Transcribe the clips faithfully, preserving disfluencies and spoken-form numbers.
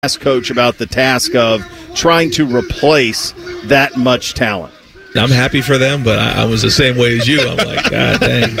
ask Coach about the task of trying to replace that much talent. I'm happy for them, but I, I was the same way as you. I'm like, God dang.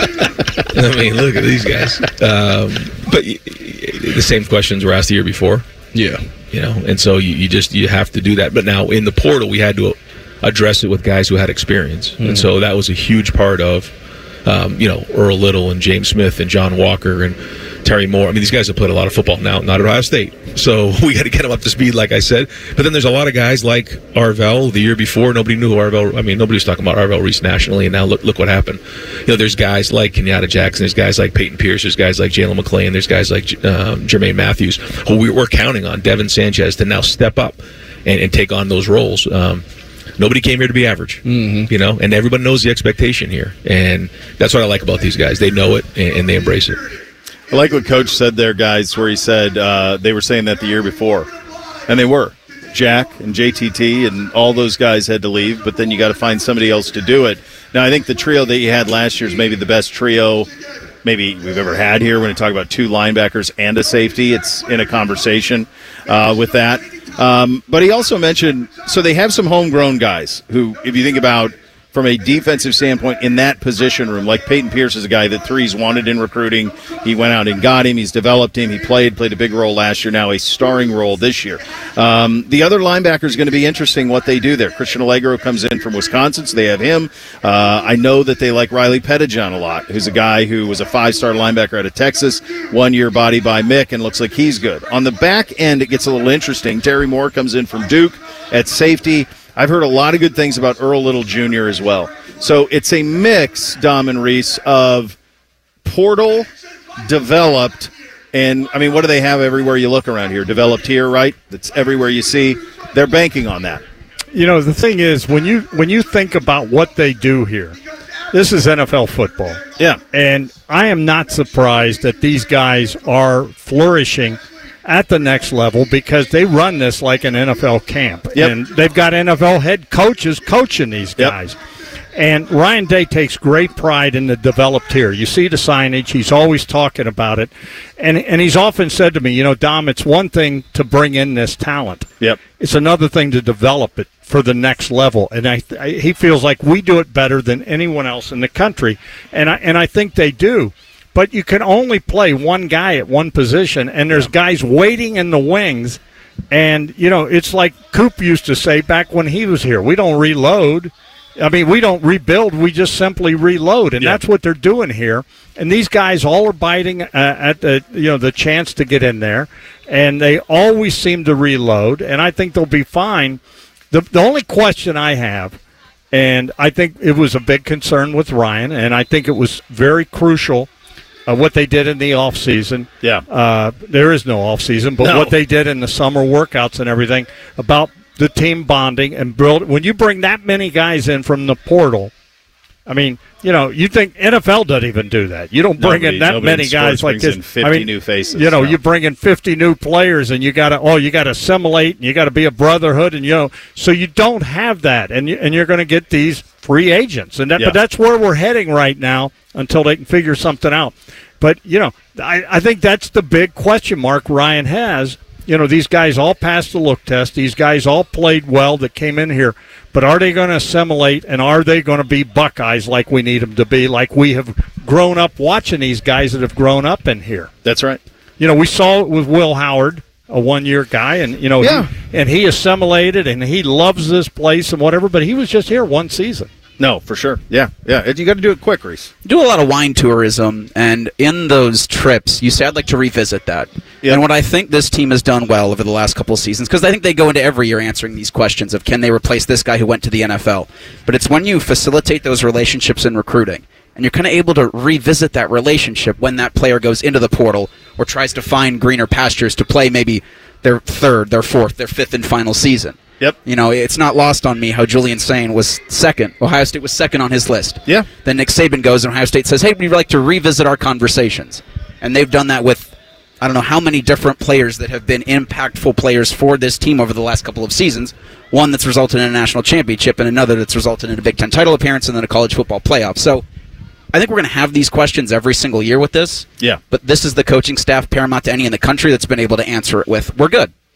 I mean, look at these guys. Um, but y- y- the same questions were asked the year before. Yeah. You know, and so you, you just you have to do that. But now in the portal, we had to address it with guys who had experience. Mm-hmm. And so that was a huge part of, um, you know, Earl Little and James Smith and John Walker and Terry Moore. I mean, these guys have played a lot of football now, not at Ohio State. So we got to get them up to speed, like I said. But then there's a lot of guys like Arvell the year before. Nobody knew who Arvell. I mean, nobody was talking about Arvell Reese nationally, and now look look what happened. You know, there's guys like Kenyatta Jackson. There's guys like Peyton Pierce. There's guys like Jalen McClain. There's guys like um, Jermaine Matthews, who we were counting on, Devin Sanchez, to now step up and, and take on those roles. Um, nobody came here to be average, mm-hmm. you know, and everybody knows the expectation here. And that's what I like about these guys. They know it, and, and they embrace it. I like what Coach said there, guys, where he said uh, they were saying that the year before. And they were. Jack and J T T and all those guys had to leave, but then you got to find somebody else to do it. Now, I think the trio that you had last year is maybe the best trio maybe we've ever had here. We're going to talk about two linebackers and a safety. It's in a conversation uh, with that. Um, but he also mentioned, so they have some homegrown guys who, if you think about from a defensive standpoint in that position room, like Peyton Pierce is a guy that Threes wanted in recruiting. He went out and got him. He's developed him. He played, played a big role last year, now a starring role this year. Um, the other linebacker is going to be interesting what they do there. Christian Allegro comes in from Wisconsin, so they have him. Uh, I know that they like Riley Pettijohn a lot, who's a guy who was a five-star linebacker out of Texas, one-year body by Mick, and looks like he's good. On the back end, it gets a little interesting. Terry Moore comes in from Duke at safety. I've heard a lot of good things about Earl Little Junior as well. So it's a mix, Dom and Reese, of portal, developed, and, I mean, what do they have everywhere you look around here? Developed here, right? That's everywhere you see. They're banking on that. You know, the thing is, when you when you think about what they do here, this is N F L football. Yeah. And I am not surprised that these guys are flourishing at the next level because they run this like an N F L camp. Yep. And they've got N F L head coaches coaching these guys. Yep. And Ryan Day takes great pride in the developed here. You see the signage. He's always talking about it. And and he's often said to me, you know, Dom, it's one thing to bring in this talent. Yep. It's another thing to develop it for the next level. And I, I he feels like we do it better than anyone else in the country. And I and I think they do. But you can only play one guy at one position, and there's guys waiting in the wings. And, you know, it's like Coop used to say back when he was here, we don't reload. I mean, we don't rebuild. We just simply reload, and yeah. that's what they're doing here. And these guys all are biting uh, at the, you know, the chance to get in there, and they always seem to reload, and I think they'll be fine. The, the only question I have, and I think it was a big concern with Ryan, and I think it was very crucial Uh, what they did in the off season. Yeah. Uh, there is no off season, but no. what they did in the summer workouts and everything about the team bonding and build. When you bring that many guys in from the portal, I mean, you know, you think N F L doesn't even do that. You don't bring nobody, in that many in guys like this. In fifty I mean, new faces. You know, no. you bring in fifty new players, and you got to oh, you got to assimilate, and you got to be a brotherhood, and you know, so you don't have that, and you, and you're going to get these free agents, and that, yeah. but that's where we're heading right now until they can figure something out. But, you know, I, I think that's the big question mark Ryan has. You know, these guys all passed the look test. These guys all played well that came in here. But are they going to assimilate, and are they going to be Buckeyes like we need them to be, like we have grown up watching these guys that have grown up in here? That's right. You know, we saw it with Will Howard, a one-year guy, and, you know, yeah. he, and he assimilated, and he loves this place and whatever, but he was just here one season. No, for sure. Yeah, yeah. You got to do it quick, Reese. Do a lot of wine tourism, and in those trips, you say, I'd like to revisit that. Yep. And what I think this team has done well over the last couple of seasons, because I think they go into every year answering these questions of can they replace this guy who went to the N F L. But it's when you facilitate those relationships in recruiting, and you're kind of able to revisit that relationship when that player goes into the portal or tries to find greener pastures to play maybe their third, their fourth, their fifth and final season. Yep. You know, it's not lost on me how Julian Sain was second. Ohio State was second on his list. Yeah. Then Nick Saban goes and Ohio State says, hey, we'd like to revisit our conversations. And they've done that with, I don't know how many different players that have been impactful players for this team over the last couple of seasons. One that's resulted in a national championship and another that's resulted in a Big Ten title appearance and then a college football playoff. So I think we're going to have these questions every single year with this. Yeah. But this is the coaching staff paramount to any in the country that's been able to answer it with, we're good.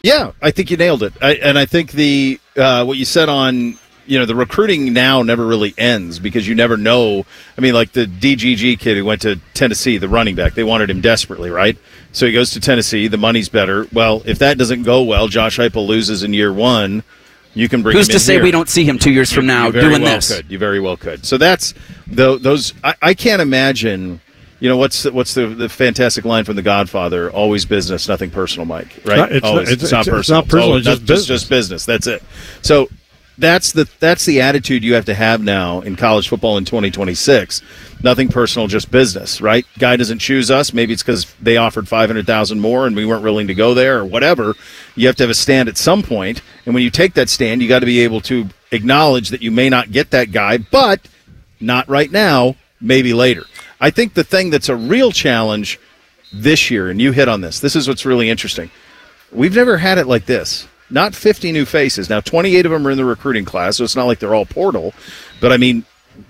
Yeah, I think you nailed it. I, and I think the uh, what you said on, you know, the recruiting now never really ends because you never know. I mean, like the D G G kid who went to Tennessee, the running back, they wanted him desperately, right? So he goes to Tennessee, the money's better. Well, if that doesn't go well, Josh Heupel loses in year one, you can bring Who's him to in say here. we don't see him two years from You- now you very doing well this? Could. You very well could. So that's the, those. I, I can't imagine. You know what's the, what's the, the fantastic line from The Godfather? Always business, nothing personal, Mike. Right? not- it's Always, not- it's- it's not it's- personal. it's not personal, always- it's just that's business. just business. That's it. So that's the that's the attitude you have to have now in college football in twenty twenty-six. Nothing personal, just business. Right? Guy doesn't choose us. Maybe it's because they offered five hundred thousand more and we weren't willing to go there, or whatever. You have to have a stand at some point, and when you take that stand, you got to be able to acknowledge that you may not get that guy, but not right now, maybe later. I think the thing that's a real challenge this year, and you hit on this, this is what's really interesting. We've never had it like this. Not fifty new faces. Now, twenty-eight of them are in the recruiting class, so it's not like they're all portal. But, I mean,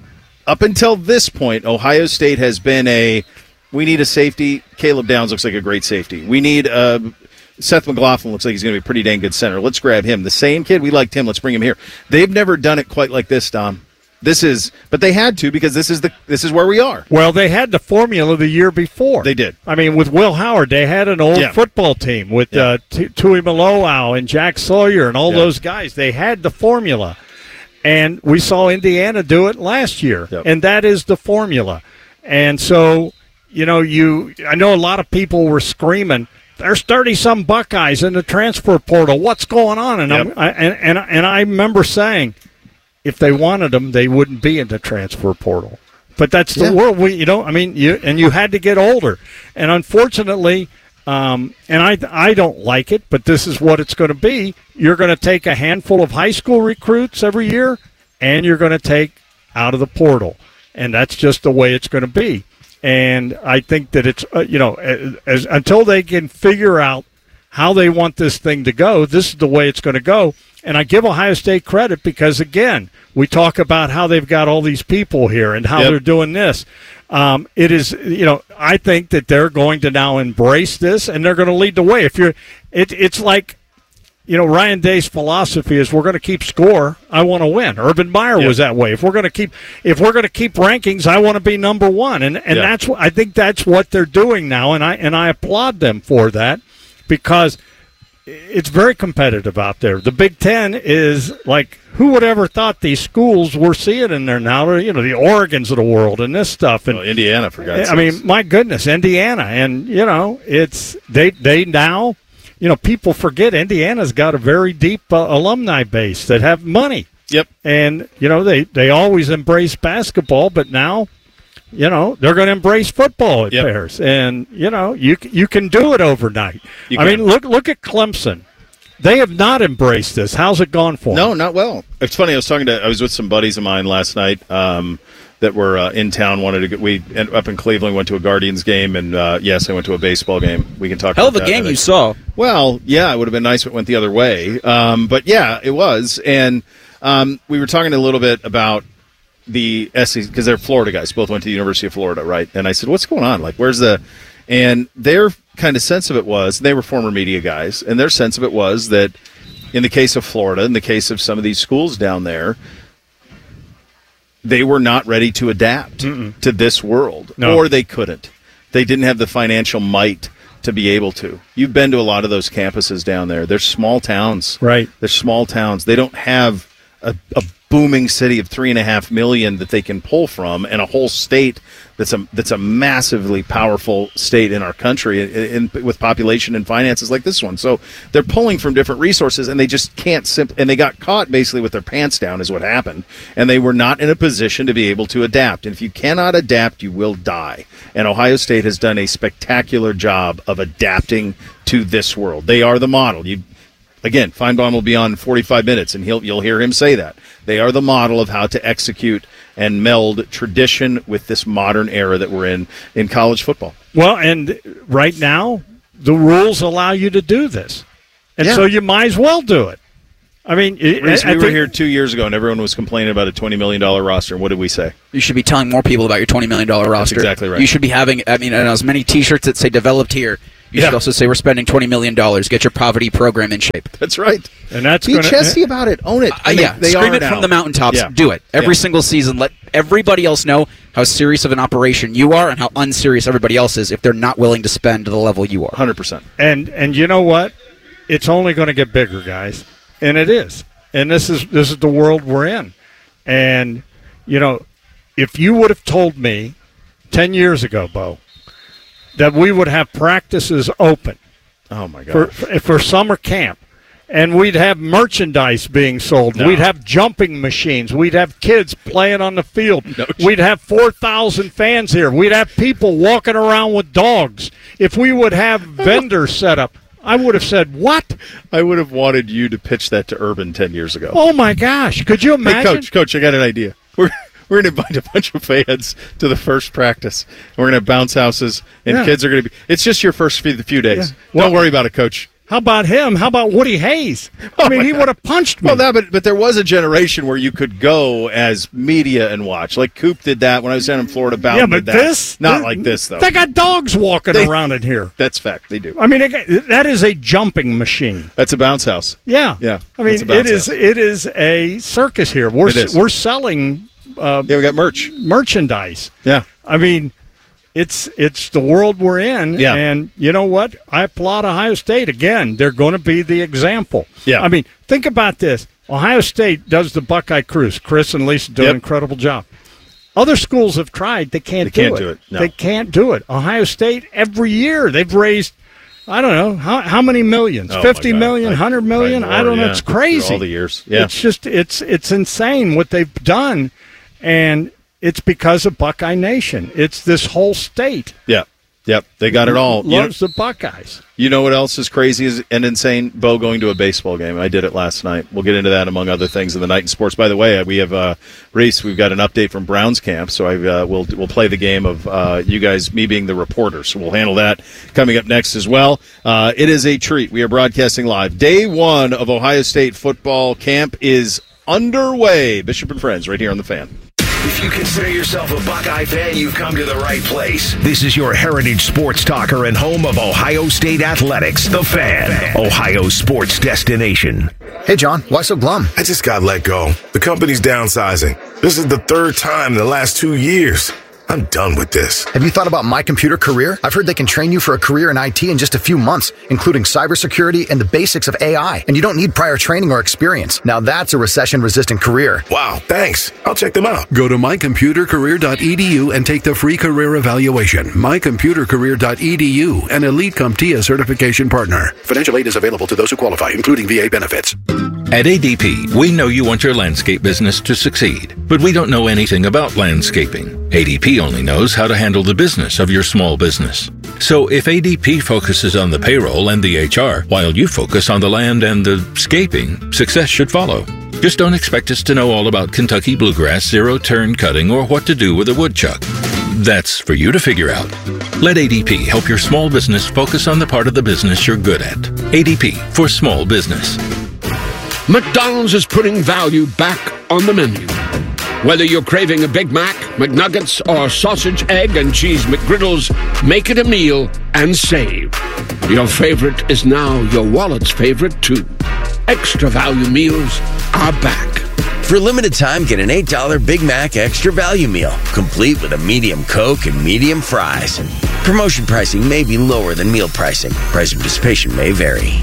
up until this point, Ohio State has been a, we need a safety. Caleb Downs looks like a great safety. We need a, Seth McLaughlin looks like he's going to be a pretty dang good center. Let's grab him. The same kid, we liked him. Let's bring him here. They've never done it quite like this, Dom. This is, but they had to because this is the this is where we are. Well, they had the formula the year before. They did. I mean, with Will Howard, they had an old Yeah. football team with Yeah. uh, T- Tui Malowau and Jack Sawyer and all Yeah. those guys. They had the formula. And we saw Indiana do it last year. Yep. And that is the formula. And so, you know, you I know a lot of people were screaming, there's thirty-some Buckeyes in the transfer portal. What's going on? And, Yep. I'm, I, and, and, and I remember saying, if they wanted them, they wouldn't be in the transfer portal. But that's the Yeah. world. We, you know, I mean, you and you had to get older, and unfortunately, um, and I, I don't like it, but this is what it's going to be. You're going to take a handful of high school recruits every year, and you're going to take out of the portal, and that's just the way it's going to be. And I think that it's, uh, you know, as, as until they can figure out how they want this thing to go, this is the way it's going to go. And I give Ohio State credit because, again, we talk about how they've got all these people here and how Yep. they're doing this. Um, it is, you know, I think that they're going to now embrace this and they're going to lead the way. If you're, it, it's like, you know, Ryan Day's philosophy is we're going to keep score. I want to win. Urban Meyer Yep. was that way. If we're going to keep, if we're going to keep rankings, I want to be number one. And and Yeah. that's what I think that's what they're doing now. And I and I applaud them for that because it's very competitive out there. The Big Ten is like, who would ever thought these schools we're seeing in there now? You know, the Oregons of the world and this stuff. And Well, Indiana, for God's I mean, sakes. my goodness, Indiana, and you know, it's they they now, you know, people forget Indiana's got a very deep uh, alumni base that have money, Yep. and you know they they always embrace basketball, but now, you know, they're going to embrace football at Yep. Bears, and you know, you c- you can do it overnight. You I can. mean, look look at Clemson. They have not embraced this. How's it gone for them? No, not well. It's funny. I was talking to. I was with some buddies of mine last night um, that were uh, in town. Wanted to. Get, we ended up in Cleveland. Went to a Guardians game, and uh, yes, I went to a baseball game. We can talk. Hell of about a that, game I you think. saw. Well, yeah, it would have been nice if it went the other way. Um, but yeah, it was. And um, we were talking a little bit about the S E C because they're Florida guys. Both went to the University of Florida, right? And I said, "What's going on? Like, where's the?" And their kind of sense of it was they were former media guys, and their sense of it was that in the case of Florida, in the case of some of these schools down there, they were not ready to adapt Mm-mm. to this world, No. or they couldn't. They didn't have the financial might to be able to. You've been to a lot of those campuses down there. They're small towns. Right. They're small towns. They don't have a, a booming city of three and a half million that they can pull from, and a whole state that's a that's a massively powerful state in our country, in, in, with population and finances like this one. So they're pulling from different resources, and they just can't simply. And they got caught basically with their pants down, is what happened, and they were not in a position to be able to adapt. And if you cannot adapt, you will die. And Ohio State has done a spectacular job of adapting to this world. They are the model. You. Again, Feinbaum will be on in forty-five minutes, and he'll you'll hear him say that. They are the model of how to execute and meld tradition with this modern era that we're in in college football. Well, and right now, the rules allow you to do this. And Yeah. so you might as well do it. I mean, it- Reese, I we were think- here two years ago, and everyone was complaining about a twenty million dollars roster. And what did we say? You should be telling more people about your twenty million dollars roster. exactly right. You should be having, I mean, as many T-shirts that say "developed here." You Yeah. should also say we're spending twenty million dollars. Get your poverty program in shape. That's right. And that's Be gonna, chesty about it. Own it. Uh, And yeah, they, they scream are it now. from the mountaintops. Yeah. Do it every Yeah. single season. Let everybody else know how serious of an operation you are and how unserious everybody else is if they're not willing to spend to the level you are. one hundred percent. And and you know what? It's only going to get bigger, guys, and it is. And this is this is the world we're in. And you know, if you would have told me ten years ago, Bo, that we would have practices open Oh, my for God. for summer camp, and we'd have merchandise being sold. No. We'd have jumping machines. We'd have kids playing on the field. No We'd have four thousand fans here. We'd have people walking around with dogs. If we would have vendors set up, I would have said, what? I would have wanted you to pitch that to Urban ten years ago. Oh, my gosh. Could you Hey, imagine? Coach, Coach, I got an idea. We're we're going to invite a bunch of fans to the first practice. We're going to have bounce houses, and Yeah. kids are going to be – it's just your first few, few days. Yeah. Well- Don't worry about it, Coach. How about him? How about Woody Hayes? I mean, my he God. would have punched me. Well, no, but, but there was a generation where you could go as media and watch. Like Coop did that when I was down in Florida. Bowden yeah, but did that. this? Not this- like this, though. They got dogs walking They- around in here. That's fact. They do. I mean, it got- that is a jumping machine. That's a bounce house. Yeah, Yeah, I mean, it's a bounce it is house. it is a circus here. We're It is. we're selling uh, Yeah, we got merch. merchandise. Yeah. I mean, it's it's the world we're in. Yeah. And you know what? I applaud Ohio State again. They're going to be the example. Yeah. I mean, think about this. Ohio State does the Buckeye Cruise. Chris and Lisa do Yep. an incredible job. Other schools have tried. They can't They do can't it. do it, no. They can't do it. Ohio State, every year, they've raised, I don't know, how, how many millions? Oh, my fifty God. million, Like, one hundred million? probably I don't more, know. It's yeah, crazy. through all the years. Yeah. It's just, it's, it's insane what they've done. And it's because of Buckeye Nation. It's this whole state Yeah. Yep. They got it all. You know, loves the Buckeyes. you know what else is crazy is, and insane? Bo going to a baseball game. I did it last night. We'll get into that among other things in the night in sports. By the way, we have uh, Reese. We've got an update from Browns camp, so I uh, we'll we'll play the game of uh, you guys, me being the reporter. So we'll handle that coming up next as well. Uh, it is a treat. We are broadcasting live. Day one of Ohio State football camp is underway. Bishop and Friends, right here on the Fan. If you consider yourself a Buckeye fan, you've come to the right place. This is your heritage sports talker and home of Ohio State athletics, The Fan, Ohio's sports destination. Hey, John, why so glum? I just got let go. The company's downsizing. This is the third time in the last two years. I'm done with this. Have you thought about My Computer Career? I've heard they can train you for a career in I T in just a few months, including cybersecurity and the basics of A I. And you don't need prior training or experience. Now that's a recession-resistant career. Wow, thanks. I'll check them out. Go to my computer career dot e d u and take the free career evaluation. my computer career dot e d u, an Elite CompTIA certification partner. Financial aid is available to those who qualify, including V A benefits. At A D P, we know you want your landscape business to succeed, but we don't know anything about landscaping. A D P only knows how to handle the business of your small business. So if A D P focuses on the payroll and the H R, while you focus on the land and the scaping, success should follow. Just don't expect us to know all about Kentucky bluegrass, zero-turn cutting, or what to do with a woodchuck. That's for you to figure out. Let A D P help your small business focus on the part of the business you're good at. A D P for small business. McDonald's is putting value back on the menu. Whether you're craving a Big Mac, McNuggets, or sausage, egg, and cheese McGriddles, make it a meal and save. Your favorite is now your wallet's favorite, too. Extra value meals are back. For a limited time, get an eight dollar Big Mac Extra Value Meal, complete with a medium Coke and medium fries. Promotion pricing may be lower than meal pricing. Price and participation may vary.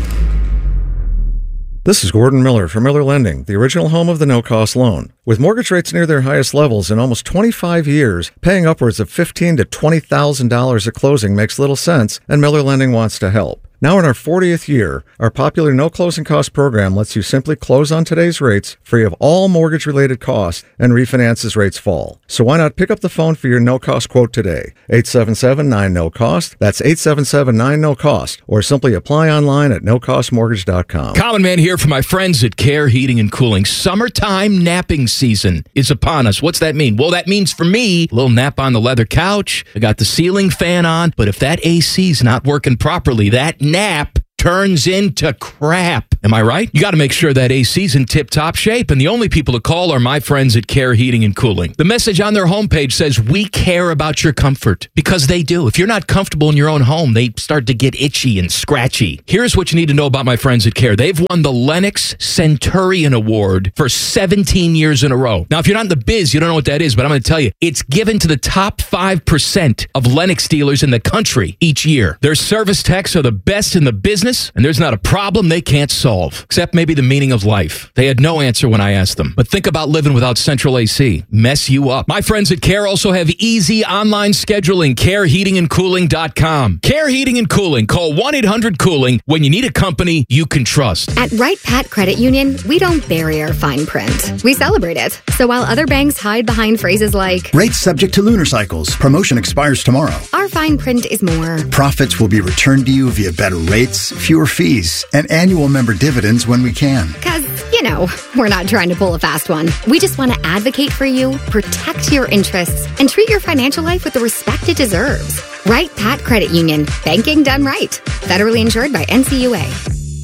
This is Gordon Miller from Miller Lending, the original home of the no-cost loan. With mortgage rates near their highest levels in almost twenty-five years, paying upwards of fifteen thousand to twenty thousand dollars at closing makes little sense, and Miller Lending wants to help. Now in our fortieth year, our popular no closing cost program lets you simply close on today's rates, free of all mortgage-related costs, and refinance as rates fall. So why not pick up the phone for your no-cost quote today? eight seven seven nine no cost. That's eight seven seven nine no cost. Or simply apply online at no cost mortgage dot com. Common Man here for my friends at Care Heating and Cooling. Summertime napping season is upon us. What's that mean? Well, that means for me, a little nap on the leather couch. I got the ceiling fan on, but if that A C's not working properly, that nap turns into crap. Am I right? You got to make sure that A C's in tip-top shape, and the only people to call are my friends at Care Heating and Cooling. The message on their homepage says, we care about your comfort, because they do. If you're not comfortable in your own home, they start to get itchy and scratchy. Here's what you need to know about my friends at Care. They've won the Lennox Centurion Award for seventeen years in a row. Now, if you're not in the biz, you don't know what that is, but I'm going to tell you, it's given to the top five percent of Lennox dealers in the country each year. Their service techs are the best in the business, and there's not a problem they can't solve, except maybe the meaning of life. They had no answer when I asked them. But think about living without central A C. Mess you up. My friends at Care also have easy online scheduling. care heating and cooling dot com. Care Heating and Cooling. Call one eight hundred cooling when you need a company you can trust. At Wright Pat Credit Union, we don't bury our fine print. We celebrate it. So while other banks hide behind phrases like, rates subject to lunar cycles. Promotion expires tomorrow. our fine print is more. Profits will be returned to you via better rates, fewer fees, and annual member dividends when we can. Because, you know, we're not trying to pull a fast one. We just want to advocate for you, protect your interests, and treat your financial life with the respect it deserves. Wright Pat Credit Union. Banking done right. Federally insured by N C U A.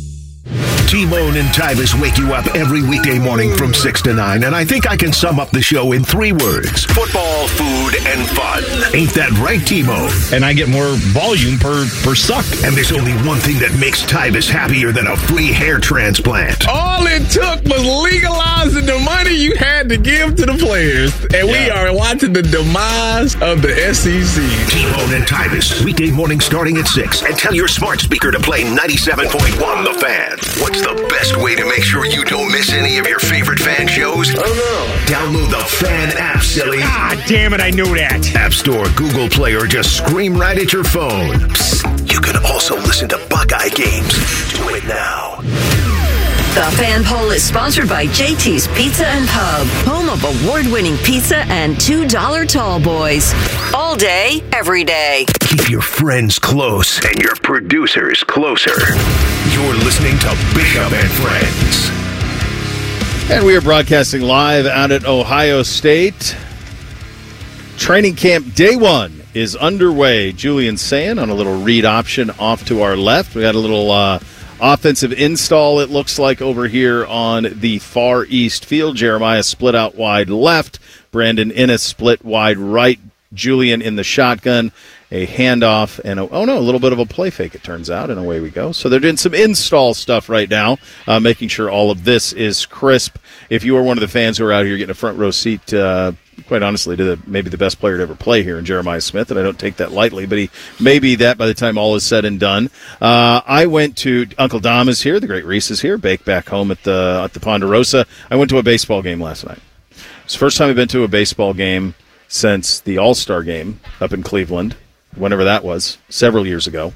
T-Bone and Tybus wake you up every weekday morning from six to nine, and I think I can sum up the show in three words. Football, food, and fun. Ain't that right, T-Bone? And I get more volume per, per suck. And there's only one thing that makes Tybus happier than a free hair transplant. All it took was legalizing the money you had to give to the players. And yeah. we are watching the demise of the S E C. T-Bone and Tybus, weekday morning starting at six. And tell your smart speaker to play ninety-seven point one The Fan. What's the best way to make sure you don't miss any of your favorite fan shows? Oh no. Download the Fan app, silly. Ah, damn it, I knew that. App Store, Google Play, or just scream right at your phone. Psst, you can also listen to Buckeye games. Do it now. The Fan Poll is sponsored by J T's Pizza and Pub, home of award-winning pizza and two dollar tall boys. All day, every day. Keep your friends close and your producers closer. You're listening to Bishop and Friends. And we are broadcasting live out at Ohio State. Training camp day one is underway. Julian Sayin on a little read option off to our left. We got a little uh, offensive install, it looks like, over here on the far east field. Jeremiah split out wide left. Brandon Innes split wide right. Julian in the shotgun. A handoff and, a, oh no, a little bit of a play fake, it turns out, and away we go. So they're doing some install stuff right now, uh, making sure all of this is crisp. If you are one of the fans who are out here getting a front row seat, uh, quite honestly, to the, maybe the best player to ever play here in Jeremiah Smith, and I don't take that lightly, but he may be that by the time all is said and done. Uh, I went to, Uncle Dom is here, the great Reese is here, baked back home at the, at the Ponderosa. I went to a baseball game last night. It's the first time I've been to a baseball game since the All-Star game up in Cleveland, whenever that was, several years ago.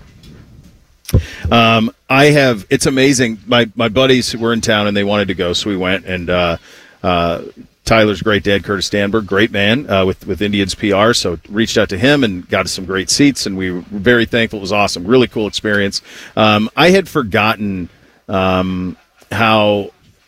Um, I have, it's amazing. My my buddies were in town and they wanted to go, so we went. And uh, uh, Tyler's great dad, Curtis Danberg, great man uh, with, with Indians P R, so reached out to him and got us some great seats, and we were very thankful. It was awesome. Really cool experience. Um, I had forgotten um, how,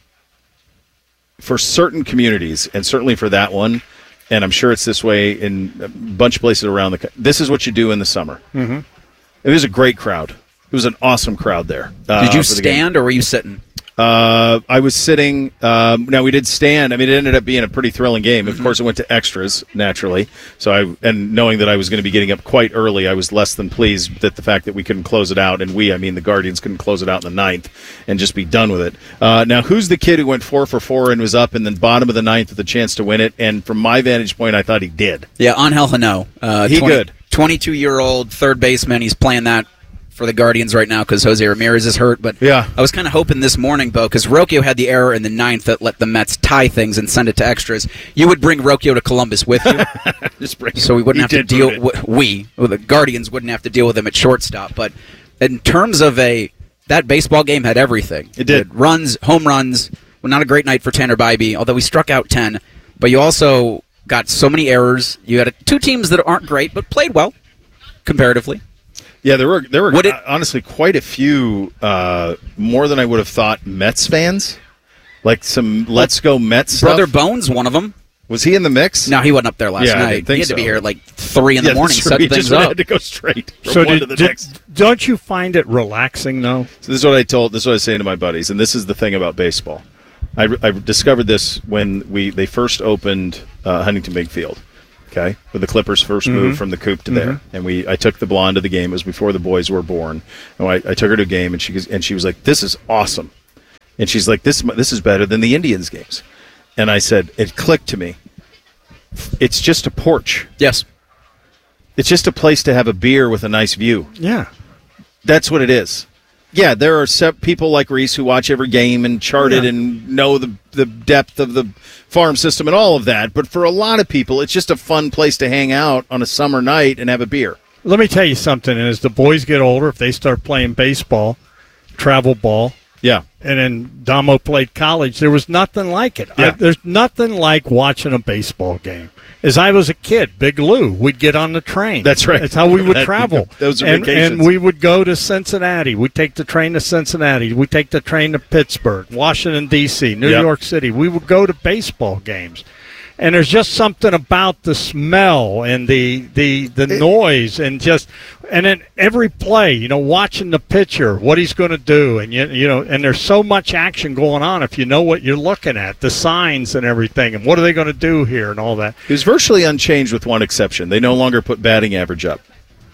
for certain communities, and certainly for that one, and I'm sure it's this way in a bunch of places around the country, this is what you do in the summer. Mm-hmm. It was a great crowd. It was an awesome crowd there. Uh, did you stand or were you sitting? Uh, I was sitting. Um, now, we did stand. I mean, it ended up being a pretty thrilling game. Of mm-hmm. course, it went to extras, naturally. So, I and knowing that I was going to be getting up quite early, I was less than pleased that the fact that we couldn't close it out, and we, I mean the Guardians, couldn't close it out in the ninth and just be done with it. Uh, now, who's the kid who went four for four and was up in the bottom of the ninth with a chance to win it? And from my vantage point, I thought he did. Yeah, Angel Hano. Uh, he twenty, good. twenty-two-year-old third baseman. He's playing that for the Guardians right now because Jose Ramirez is hurt. But yeah. I was kind of hoping this morning, Bo, because Rocchio had the error in the ninth that let the Mets tie things and send it to extras. You would bring Rocchio to Columbus with you. Just bring so we wouldn't you have to deal with, we, well, the Guardians wouldn't have to deal with him at shortstop. But in terms of a, that baseball game had everything. It did. It runs, home runs. Well, not a great night for Tanner Bybee, although he struck out ten. But you also got so many errors. You had a, two teams that aren't great, but played well, comparatively. Yeah, there were there were it, honestly quite a few, uh, more than I would have thought, Mets fans. Like some Let's Go Mets stuff. Brother Bones, one of them. Was he in the mix? No, he wasn't up there last Yeah, I night. didn't think He had to so. be here at like three in the Yeah, morning that's true. setting He things just up. had to go straight from So one did, to the did- next. don't you find it relaxing, though? So this is what I told. This is what I was saying to my buddies, and this is the thing about baseball. I, I discovered this when we they first opened uh, Huntington Big Field. Okay, when the Clippers first Mhm. moved from the coop to there, Mhm. and we I took the blonde to the game. It was before the boys were born. And I, I took her to a game, and she goes, and she was like, "This is awesome," and she's like, "This this is better than the Indians games." And I said, it clicked to me. It's just a porch. Yes. It's just a place to have a beer with a nice view. Yeah. That's what it is. Yeah, there are se- people like Reese who watch every game and chart it Yeah. and know the the depth of the farm system and all of that. But for a lot of people, it's just a fun place to hang out on a summer night and have a beer. Let me tell you something. As the boys get older, if they start playing baseball, travel ball, yeah, and then Damo played college, there was nothing like it. Yeah. I, there's nothing like watching a baseball game. As I was a kid, Big Lou, we'd get on the train. That's right. That's how we would That- travel. those are and, vacations. And we would go to Cincinnati. We'd take the train to Cincinnati. We'd take the train to Pittsburgh, Washington, D C, New Yep. York City. We would go to baseball games. And there's just something about the smell and the the, the noise and just and then every play, you know, watching the pitcher, what he's going to do, and you, you know, and there's so much action going on if you know what you're looking at, the signs and everything, and what are they going to do here and all that. It was virtually unchanged with one exception. They no longer put batting average up.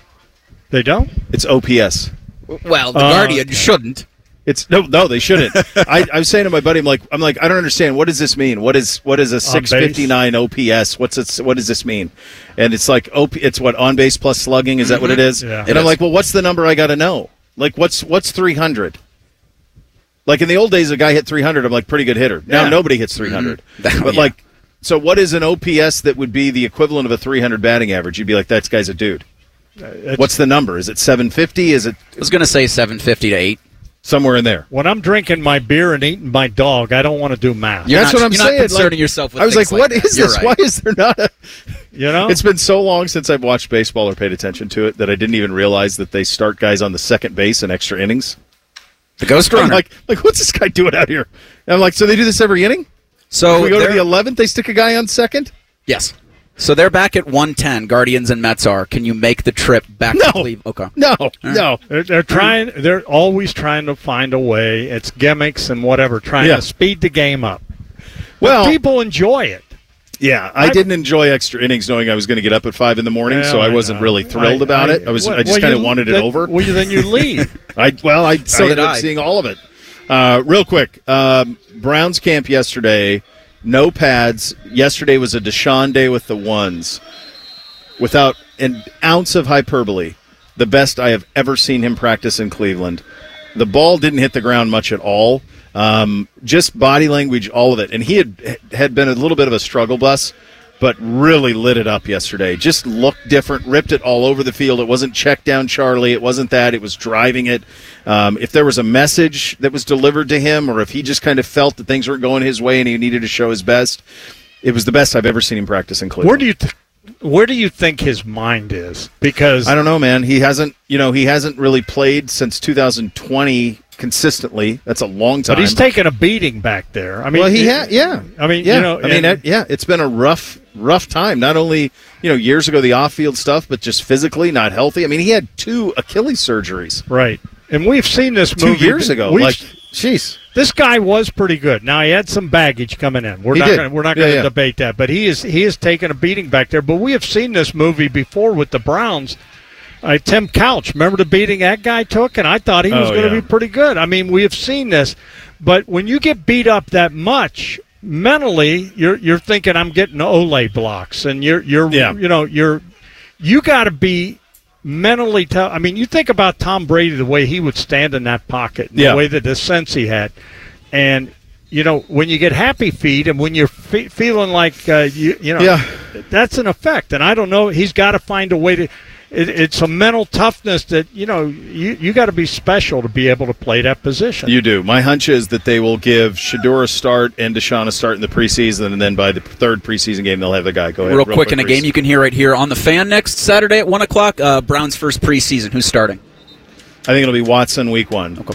They don't? It's O P S. Well, the Uh, Guardian okay. shouldn't. It's no, no, they shouldn't. I, I was saying to my buddy, I'm like, I'm like, I don't understand. What does this mean? What is what is a six fifty-nine O P S? What's it? What does this mean? And it's like, O P, it's what on base plus slugging. Is that what it is? Yeah. And It I'm is. like, well, what's the number I got to know? Like, what's what's three hundred? Like in the old days, a guy hit three hundred. I'm like, pretty good hitter. Now Yeah. nobody hits three hundred. Mhm. But Yeah. like, so what is an O P S that would be the equivalent of a three hundred batting average? You'd be like, that guy's a dude. What's the number? Is it seven fifty? Is it? I was going to say seven fifty to eight. Somewhere in there. When I'm drinking my beer and eating my dog, I don't want to do math. You're That's not- what I'm you're not saying. concerning like, yourself with I was things like, like what that. is You're this? right. Why is there not a? You know, It's been so long since I've watched baseball or paid attention to it that I didn't even realize that they start guys on the second base in extra innings. The ghost I'm runner. like, like what's this guy doing out here? And I'm like, so they do this every inning? So If we go to they're- the eleventh, they stick a guy on second? Yes. So they're back at one ten. Guardians and Mets are. Can you make the trip back No. to Cleveland? Okay. No, no. They're, they're trying. They're always trying to find a way. It's gimmicks and whatever, trying Yeah. to speed the game up. Well, But people enjoy it. Yeah, I, I- didn't enjoy extra innings knowing I was going to get up at five in the morning, so Well, I I wasn't know. really thrilled I- about I- it. I was, well, I just well, kind of you- wanted it then- over. well, then you leave. I well, I, So I did ended up I. seeing all of it. Uh, real quick, um, Browns camp yesterday, no pads. Yesterday was a Deshaun day with the ones, without an ounce of hyperbole. The best I have ever seen him practice in Cleveland. The ball didn't hit the ground much at all. Um, just body language, all of it. And he had had been a little bit of a struggle bus, but really lit it up yesterday. Just looked different, ripped it all over the field. It wasn't check down Charlie. It wasn't that. It was driving it. Um, if there was a message that was delivered to him, or if he just kind of felt that things weren't going his way and he needed to show his best, it was the best I've ever seen him practice in Cleveland. Where do you th- where do you think his mind is? Because I don't know, man. He hasn't, you know, he hasn't really played since two thousand twenty consistently. That's a long time. but he's taken a beating back there. I mean, well, he it- had, yeah. I mean, yeah. you know, I mean, and- it, yeah. It's been a rough, rough time. Not only, you know, years ago the off-field stuff, but just physically not healthy. I mean, he had two Achilles surgeries right. And we've seen this two movie years ago. We've- Like, jeez. This guy was pretty good. Now he had some baggage coming in. We're He not did. gonna, we're not Yeah, going to yeah. debate that, but he is he is taking a beating back there. But we have seen this movie before with the Browns. Uh, Tim Couch, remember the beating that guy took? And I thought he was Oh, going to yeah. be pretty good. I mean, we have seen this, but when you get beat up that much mentally, you're you're thinking I'm getting Olay blocks, and you're you're Yeah. you know you're you got to be mentally tough. I mean, you think about Tom Brady, the way he would stand in that pocket, and Yeah. the way that the sense he had, and you know when you get happy feet, and when you're fe- feeling like uh, you you know, Yeah. that's an effect. And I don't know, he's got to find a way to. It, it's a mental toughness that you know you you got to be special to be able to play that position. You do. My hunch is that they will give Shador a start and Deshaun a start in the preseason, and then by the third preseason game, they'll have the guy go ahead. Real, quick in a Reese. game you can hear right here on the Fan next Saturday at one o'clock. Uh, Browns' first preseason. Who's starting? I think it'll be Watson week one. Okay.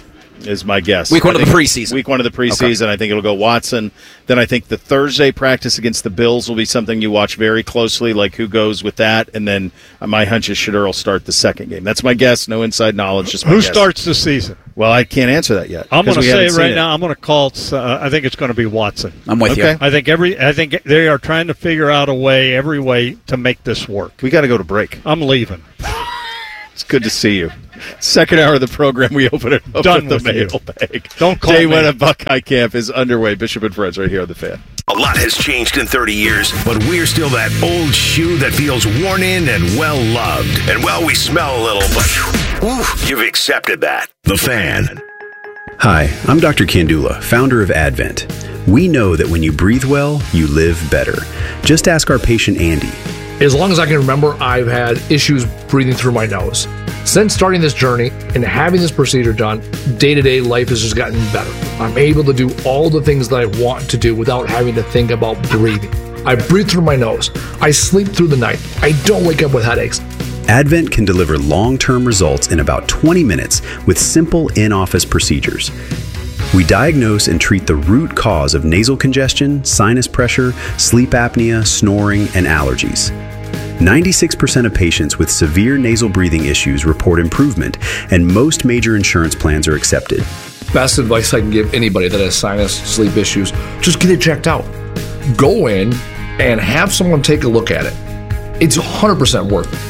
is my guess. Week one I of the think- preseason. Week one of the preseason. Okay. I think it'll go Watson. Then I think the Thursday practice against the Bills will be something you watch very closely, like who goes with that. And then uh, my hunch is Shedeur will start the second game. That's my guess. No inside knowledge. Just my Who guess. starts the season? Well, I can't answer that yet. I'm going to 'cause we say haven't right seen now. I'm going to call it. Uh, I think it's going to be Watson. I'm with Okay. you. I think every. I think they are trying to figure out a way, every way, to make this work. We got to go to break. I'm leaving. It's good to see you. Second hour of the program, we open it up Done with the with you. mailbag. Don't call Day me. one of Buckeye Camp is underway. Bishop and Friends right here on the Fan. A lot has changed in thirty years, but we're still that old shoe that feels worn in and well loved. And well, we smell a little, but ooh, you've accepted that. The Fan. Hi, I'm Doctor Kandula, founder of Advent. We know that when you breathe well, you live better. Just ask our patient Andy. As long as I can remember, I've had issues breathing through my nose. Since starting this journey and having this procedure done, day-to-day life has just gotten better. I'm able to do all the things that I want to do without having to think about breathing. I breathe through my nose. I sleep through the night. I don't wake up with headaches. Advent can deliver long-term results in about twenty minutes with simple in-office procedures. We diagnose and treat the root cause of nasal congestion, sinus pressure, sleep apnea, snoring, and allergies. ninety-six percent of patients with severe nasal breathing issues report improvement, and most major insurance plans are accepted. Best advice I can give anybody that has sinus, sleep issues, just get it checked out. Go in and have someone take a look at it. It's one hundred percent worth it.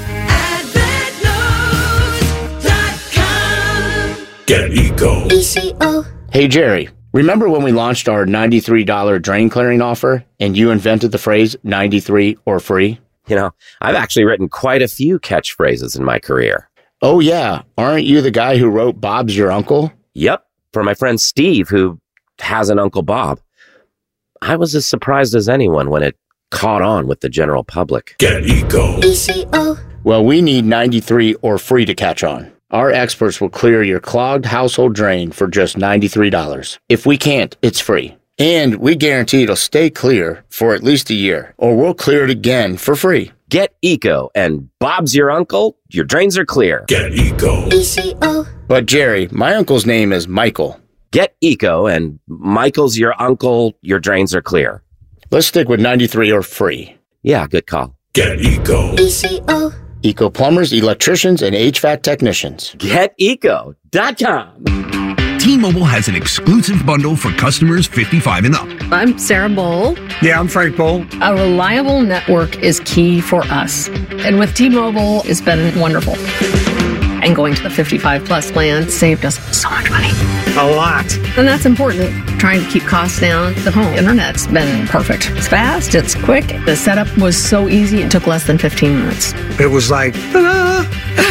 Get Eco. E C O. Hey, Jerry, remember when we launched our ninety-three dollars drain clearing offer and you invented the phrase ninety-three or free? You know, I've actually written quite a few catchphrases in my career. Oh, yeah. Aren't you the guy who wrote Bob's Your Uncle? Yep, for my friend Steve, who has an Uncle Bob. I was as surprised as anyone when it caught on with the general public. Get Eco. E C O. Well, we need ninety-three or free to catch on. Our experts will clear your clogged household drain for just ninety-three dollars. If we can't, it's free. And we guarantee it'll stay clear for at least a year, or we'll clear it again for free. Get Eco, and Bob's your uncle, your drains are clear. Get Eco. E C O. But Jerry, my uncle's name is Michael. Get Eco, and Michael's your uncle, your drains are clear. Let's stick with ninety-three or free. Yeah, good call. Get Eco. E C O. Eco plumbers, electricians, and H V A C technicians. Get eco dot com. T-Mobile has an exclusive bundle for customers fifty-five and up. I'm Sarah Bowl. Yeah, I'm Frank Bowl. A reliable network is key for us. And with T-Mobile, it's been wonderful. And going to the fifty-five plus plan saved us so much money. A lot. And that's important. Trying to keep costs down. The home internet's been perfect. It's fast, it's quick. The setup was so easy, it took less than fifteen minutes. It was like, ta-da!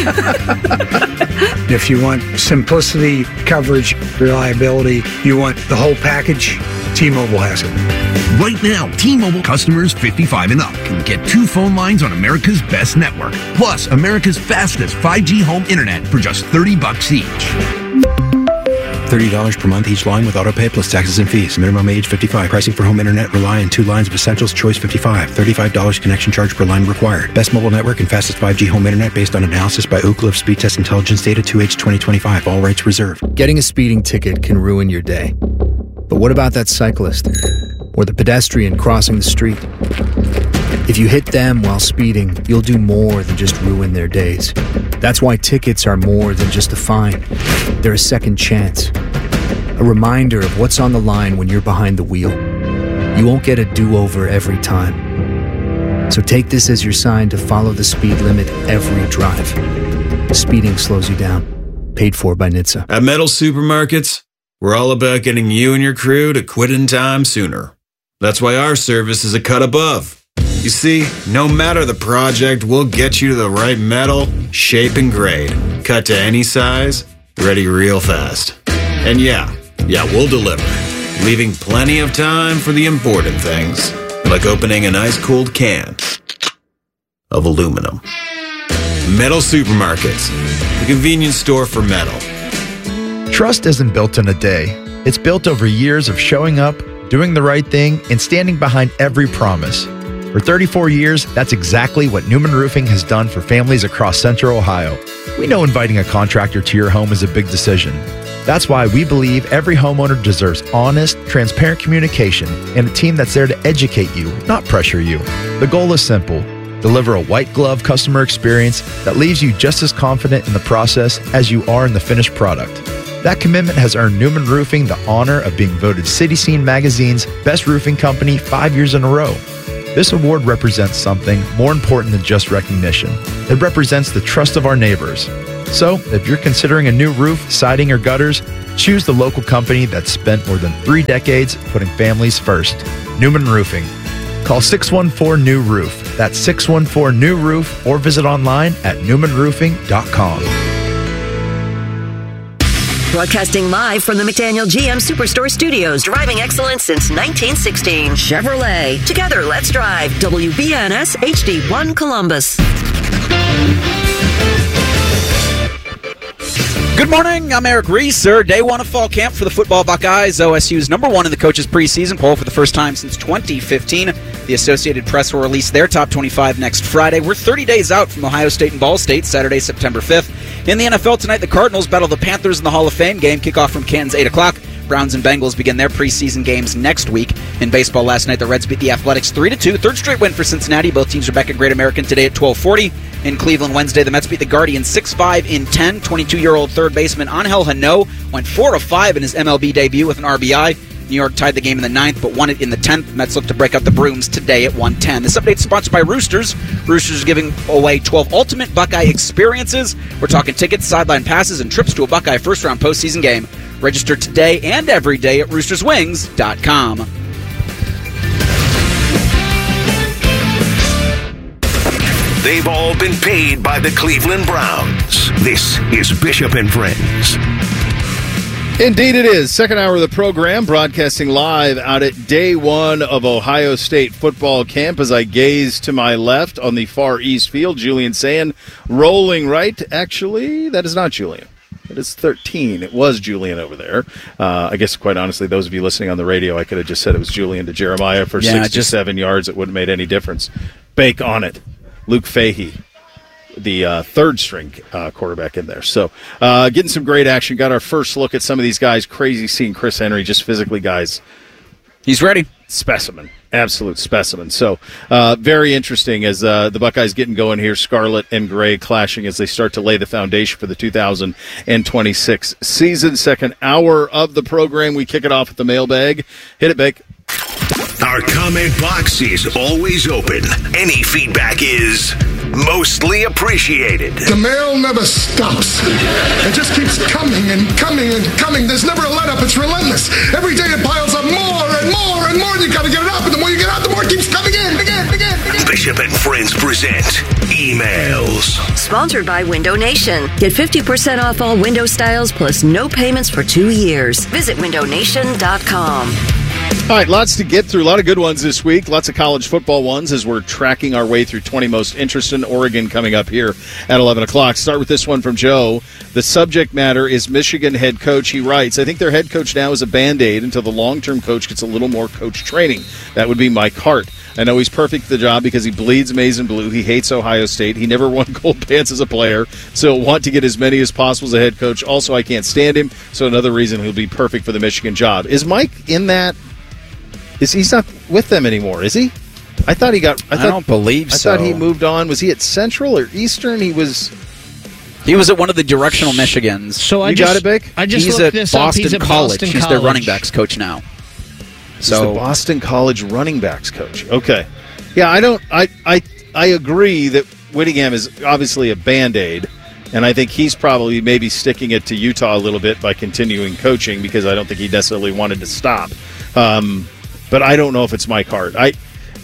If you want simplicity, coverage, reliability, you want the whole package, T-Mobile has it. Right now, T-Mobile customers fifty-five and up can get two phone lines on America's best network, plus America's fastest five G home internet for just thirty bucks each. thirty dollars per month each line with autopay plus taxes and fees. Minimum age fifty-five. Pricing for home internet rely on two lines of Essentials Choice fifty-five. thirty-five dollars connection charge per line required. Best mobile network and fastest five G home internet based on analysis by Ookla of Speed Test Intelligence Data two H twenty twenty-five. All rights reserved. Getting a speeding ticket can ruin your day. But what about that cyclist? Or the pedestrian crossing the street? If you hit them while speeding, you'll do more than just ruin their days. That's why tickets are more than just a fine. They're a second chance. A reminder of what's on the line when you're behind the wheel. You won't get a do-over every time. So take this as your sign to follow the speed limit every drive. Speeding slows you down. Paid for by N H T S A. At Metal Supermarkets, we're all about getting you and your crew to quit in time sooner. That's why our service is a cut above. You see, no matter the project, we'll get you to the right metal, shape, and grade. Cut to any size, ready real fast. And yeah, yeah, we'll deliver, leaving plenty of time for the important things, like opening an ice-cold can of aluminum. Metal Supermarkets, the convenience store for metal. Trust isn't built in a day. It's built over years of showing up, doing the right thing, and standing behind every promise. For thirty-four years, that's exactly what Newman Roofing has done for families across Central Ohio. We know inviting a contractor to your home is a big decision, That's why we believe every homeowner deserves honest, transparent communication and a team that's there to educate you, not pressure you. The goal is simple. Deliver a white glove customer experience that leaves you just as confident in the process as you are in the finished product. That commitment has earned Newman Roofing the honor of being voted City Scene Magazine's best roofing company five years in a row. This award represents something more important than just recognition. It represents the trust of our neighbors. So, if you're considering a new roof, siding, or gutters, choose the local company that's spent more than three decades putting families first. Newman Roofing. Call six one four, N E W, roof. That's six one four, N E W, roof, or visit online at newman roofing dot com. Broadcasting live from the McDaniel G M Superstore Studios. Driving excellence since nineteen sixteen. Chevrolet. Together, let's drive. W B N S H D one Columbus. Good morning, I'm Eric Reeser. Day one of fall camp for the football Buckeyes. O S U's number one in the coaches' preseason poll for the first time since twenty fifteen. The Associated Press will release their top twenty-five next Friday. We're thirty days out from Ohio State and Ball State, Saturday, September fifth. In the N F L tonight, the Cardinals battle the Panthers in the Hall of Fame game. Kickoff from Canton's eight o'clock. Browns and Bengals begin their preseason games next week. In baseball last night, the Reds beat the Athletics three to two. Third straight win for Cincinnati. Both teams are back at Great American today at twelve forty. In Cleveland Wednesday, the Mets beat the Guardians six five in ten. twenty-two-year-old third baseman Angel Hano went four of five in his M L B debut with an R B I. New York tied the game in the ninth, but won it in the tenth. Mets look to break out the brooms today at one ten. This update is sponsored by Roosters. Roosters is giving away twelve ultimate Buckeye experiences. We're talking tickets, sideline passes, and trips to a Buckeye first-round postseason game. Register today and every day at roosters wings dot com. They've all been paid by the Cleveland Browns. This is Bishop and Friends. Indeed it is. Second hour of the program, broadcasting live out at day one of Ohio State football camp as I gaze to my left on the far east field. Julian Sand rolling right. Actually, that is not Julian. It is thirteen. It was Julian over there. Uh, I guess, quite honestly, those of you listening on the radio, I could have just said it was Julian to Jeremiah for yeah, sixty-seven just... yards. It wouldn't have made any difference. Bake on it. Luke Fahey, the uh, third-string uh, quarterback in there. So uh, getting some great action. Got our first look at some of these guys. Crazy seeing Chris Henry, just physically, guys. He's ready. Specimen. Absolute specimen. So uh, very interesting as uh, the Buckeyes getting going here. Scarlet and gray clashing as they start to lay the foundation for the two thousand twenty-six season. Second hour of the program. We kick it off with the mailbag. Hit it, Bake. Our comment box is always open. Any feedback is mostly appreciated. The mail never stops. It just keeps coming and coming and coming. There's never a let-up. It's relentless. Every day it piles up more and more and more. You got to get it up, and the more you get out, the more it keeps coming in. Again, again, again. Bishop and Friends present Emails. Sponsored by Window Nation. Get fifty percent off all window styles plus no payments for two years. Visit window nation dot com. All right, lots to get through. A lot of good ones this week. Lots of college football ones as we're tracking our way through twenty most interesting. Oregon coming up here at eleven o'clock. Start with this one from Joe. The subject matter is Michigan head coach. He writes, I think their head coach now is a Band-Aid until the long-term coach gets a little more coach training. That would be Mike Hart. I know he's perfect for the job because he bleeds maize and blue. He hates Ohio State. He never won gold pants as a player, so he'll want to get as many as possible as a head coach. Also, I can't stand him, so another reason he'll be perfect for the Michigan job. Is Mike in that? Is he's not with them anymore? Is he? I thought he got. I, thought, I don't believe I so. I thought he moved on. Was he at Central or Eastern? He was. He was at one of the directional Michigans. So I you just, got it, Bick? I just He's looked at this Boston up. He's at College. Boston He's College. their running backs coach now. So So the Boston College running backs coach. Okay, yeah, I don't. I I I agree that Whittingham is obviously a Band-Aid. And I think he's probably maybe sticking it to Utah a little bit by continuing coaching because I don't think he necessarily wanted to stop. Um, but I don't know if it's Mike Hart. I,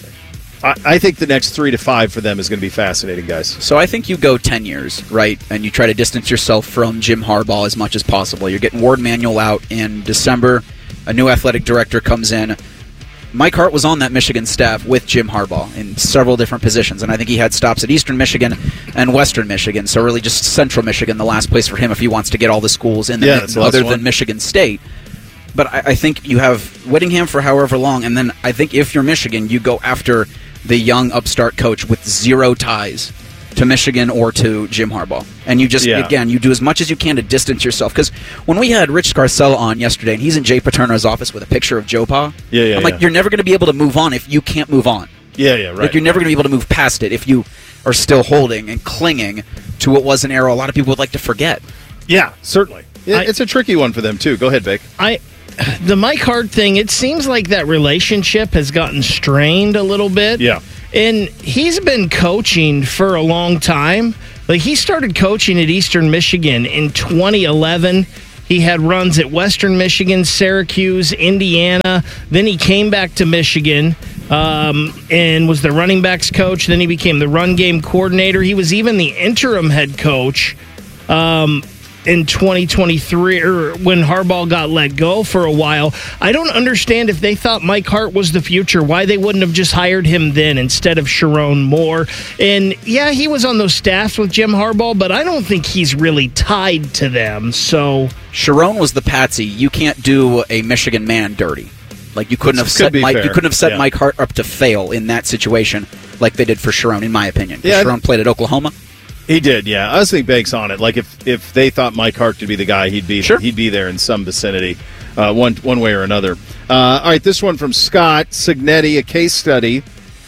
I I think the next three to five for them is going to be fascinating, guys. So I think you go ten years, right? And you try to distance yourself from Jim Harbaugh as much as possible. You're getting Ward Manuel out in December. A new athletic director comes in. Mike Hart was on that Michigan staff with Jim Harbaugh in several different positions, and I think he had stops at Eastern Michigan and Western Michigan, so really just Central Michigan, the last place for him if he wants to get all the schools in yeah, the, other than Michigan State. But I, I think you have Whittingham for however long, and then I think if you're Michigan, you go after the young upstart coach with zero ties to Michigan or to Jim Harbaugh. And you just, Yeah. again, you do as much as you can to distance yourself. Because when we had Rich Scarcella on yesterday, and he's in Jay Paterno's office with a picture of Joe Pa, Yeah, yeah, I'm like, yeah. you're never going to be able to move on if you can't move on. Yeah, yeah, right. Like, you're never going to be able to move past it if you are still holding and clinging to what was an era a lot of people would like to forget. Yeah, certainly. It, I- it's a tricky one for them, too. Go ahead, Vic. I, the Mike Hart thing, it seems like that relationship has gotten strained a little bit. Yeah. And he's been coaching for a long time. Like, he started coaching at Eastern Michigan in twenty eleven. He had runs at Western Michigan, Syracuse, Indiana. Then he came back to Michigan um, and was the running backs coach. Then he became the run game coordinator. He was even the interim head coach um, in twenty twenty-three, or when Harbaugh got let go for a while. I don't understand if they thought Mike Hart was the future, why they wouldn't have just hired him then instead of Sharon Moore. And yeah, he was on those staffs with Jim Harbaugh, but I don't think he's really tied to them. So Sharon was the patsy. You can't do a Michigan man dirty. Like, you couldn't have Could set be Mike. fair. You couldn't have set Yeah. Mike Hart up to fail in that situation, like they did for Sharon, in my opinion. Yeah, I- Sharon played at Oklahoma. He did, yeah. I was thinking Banks on it. Like, if, if they thought Mike Hart could be the guy, he'd be Sure. he'd be there in some vicinity, uh, one one way or another. Uh, all right, this one from Scott Signetti, a case study.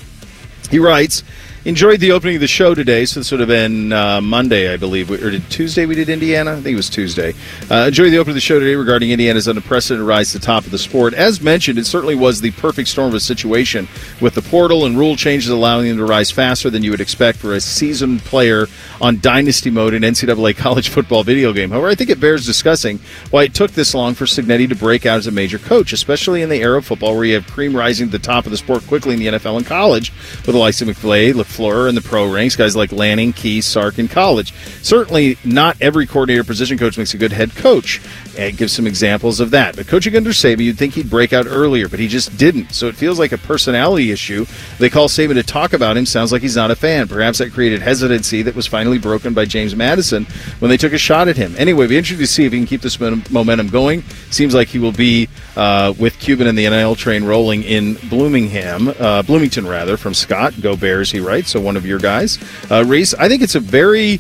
He writes, enjoyed the opening of the show today, so this would have been uh, Monday, I believe. Or did Tuesday we did Indiana? I think it was Tuesday. Uh, enjoyed the opening of the show today regarding Indiana's unprecedented rise to the top of the sport. As mentioned, it certainly was the perfect storm of a situation with the portal and rule changes allowing them to rise faster than you would expect for a seasoned player on Dynasty mode in N C double A college football video game. However, I think it bears discussing why it took this long for Signetti to break out as a major coach, especially in the era of football where you have cream rising to the top of the sport quickly in the N F L and college, with the likes of McVay, LaFleur, and the pro ranks, guys like Lanning, Key, Sark in college. Certainly not every coordinator position coach makes a good head coach, and gives some examples of that. But coaching under Saban, you'd think he'd break out earlier, but he just didn't. So it feels like a personality issue. They call Saban to talk about him. Sounds like he's not a fan. Perhaps that created hesitancy that was finally broken by James Madison when they took a shot at him. Anyway, we'll be interested to see if he can keep this momentum going. Seems like he will be uh, with Cuban and the N I L train rolling in Bloomington, uh, Bloomington rather, from Scott. Go Bears, he writes. So one of your guys. Uh, Reese, I think it's a very...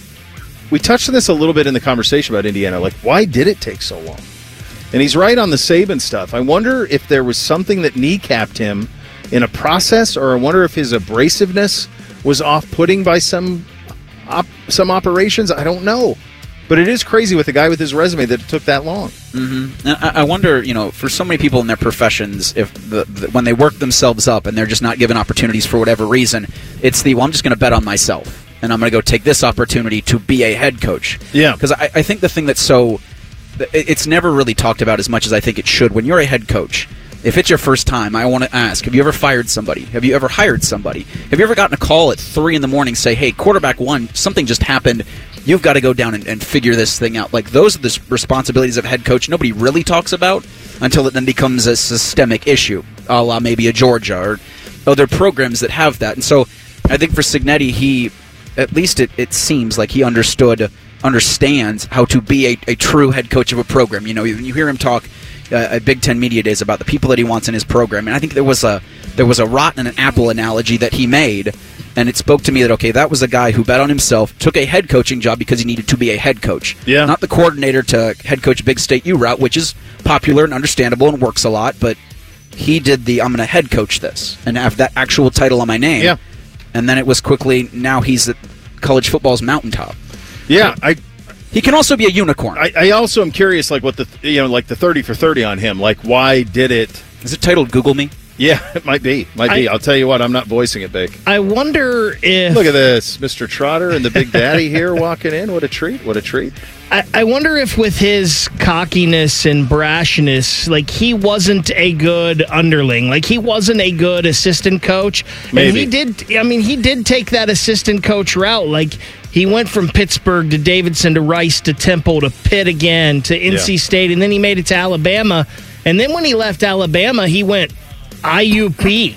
We touched on this a little bit in the conversation about Indiana. Like, why did it take so long? And he's right on the Saban stuff. I wonder if there was something that kneecapped him in a process, or I wonder if his abrasiveness was off-putting by some op- some operations. I don't know. But it is crazy with a guy with his resume that it took that long. Mm-hmm. And I, I wonder, you know, for so many people in their professions, if the, the, when they work themselves up and they're just not given opportunities for whatever reason, it's the, well, I'm just going to bet on myself, and I'm going to go take this opportunity to be a head coach. Yeah. Because I, I think the thing that's so... It's never really talked about as much as I think it should. When you're a head coach, if it's your first time, I want to ask, have you ever fired somebody? Have you ever hired somebody? Have you ever gotten a call at three in the morning, say, hey, quarterback one, something just happened, you've got to go down and, and figure this thing out. Like, those are the responsibilities of a head coach nobody really talks about until it then becomes a systemic issue, a la maybe a Georgia or other programs that have that. And so I think for Signetti, he, at least it, it seems like he understood, understands how to be a, a true head coach of a program. You know, when you hear him talk uh, at Big Ten Media Days about the people that he wants in his program, and I think there was a there was a rotten and an apple analogy that he made, and it spoke to me that, okay, that was a guy who bet on himself, took a head coaching job because he needed to be a head coach. Yeah. Not the coordinator to head coach Big State U route, which is popular and understandable and works a lot, but he did the, I'm going to head coach this and have that actual title on my name. Yeah. And then it was quickly, now he's at college football's mountaintop. Yeah, I... He can also be a unicorn. I, I also am curious, like what the you know, like the thirty for thirty on him. Like, why did it? Is it titled "Google Me"? Yeah, it might be. Might be. I- I'll tell you what. I'm not voicing it, Big. I wonder if... Look at this, Mister Trotter and the Big Daddy here walking in. What a treat! What a treat! I, I wonder if with his cockiness and brashness, like, he wasn't a good underling. Like, he wasn't a good assistant coach. Maybe. And he did, I mean, he did take that assistant coach route. Like, he went from Pittsburgh to Davidson to Rice to Temple to Pitt again to N C Yeah. State, and then he made it to Alabama. And then when he left Alabama, he went I U P.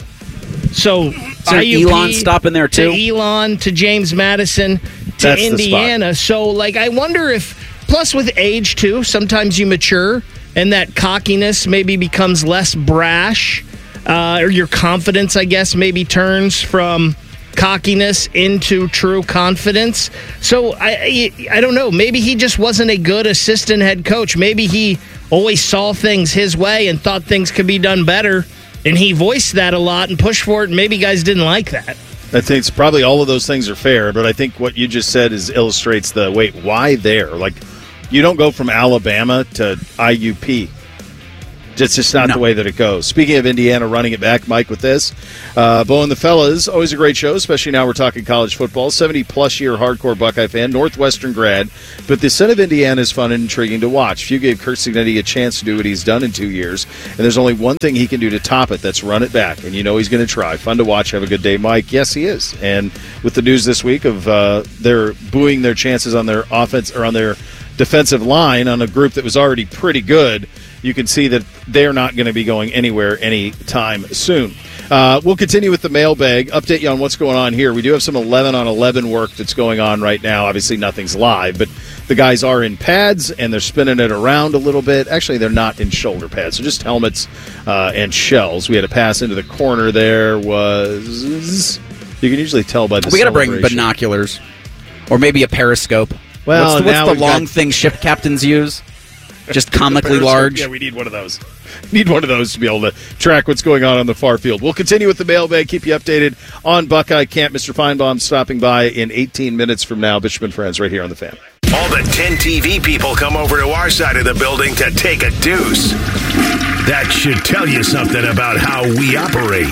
So, there I U P Elon stopping there, too? To Elon, to James Madison, to That's the spot. Indiana. So, like, I wonder if, plus with age, too, sometimes you mature, and that cockiness maybe becomes less brash, uh, or your confidence, I guess, maybe turns from cockiness into true confidence. So I, I I don't know. Maybe he just wasn't a good assistant head coach. Maybe he always saw things his way and thought things could be done better, and he voiced that a lot and pushed for it, and maybe guys didn't like that. I think it's probably all of those things are fair, but I think what you just said is illustrates the, wait, why there? Like, you don't go from Alabama to I U P. It's just not no. the way that it goes. Speaking of Indiana running it back, Mike, with this. Uh, Bo and the Fellas, always a great show, especially now we're talking college football. seventy-plus year hardcore Buckeye fan, Northwestern grad. But the son of Indiana is fun and intriguing to watch. Few gave Curt Cignetti a chance to do what he's done in two years, and there's only one thing he can do to top it, that's run it back. And you know he's going to try. Fun to watch. Have a good day, Mike. Yes, he is. And with the news this week of uh, they're booing their chances on their offense or on their defensive line on a group that was already pretty good, you can see that they're not going to be going anywhere anytime soon. Uh, we'll continue with the mailbag, update you on what's going on here. We do have some eleven on eleven work that's going on right now. Obviously, nothing's live, but the guys are in pads, and they're spinning it around a little bit. Actually, they're not in shoulder pads, so just helmets uh, and shells. We had a pass into the corner there. Was you can usually tell by the We got to bring binoculars or maybe a periscope. Well, what's the, what's the long got... thing ship captains use? Just comically large. Yeah, we need one of those. Need one of those to be able to track what's going on on the far field. We'll continue with the mailbag, keep you updated on Buckeye Camp. Mister Feinbaum stopping by in eighteen minutes from now. Bishop and Friends right here on The Fan. All the ten T V people come over to our side of the building to take a deuce. That should tell you something about how we operate.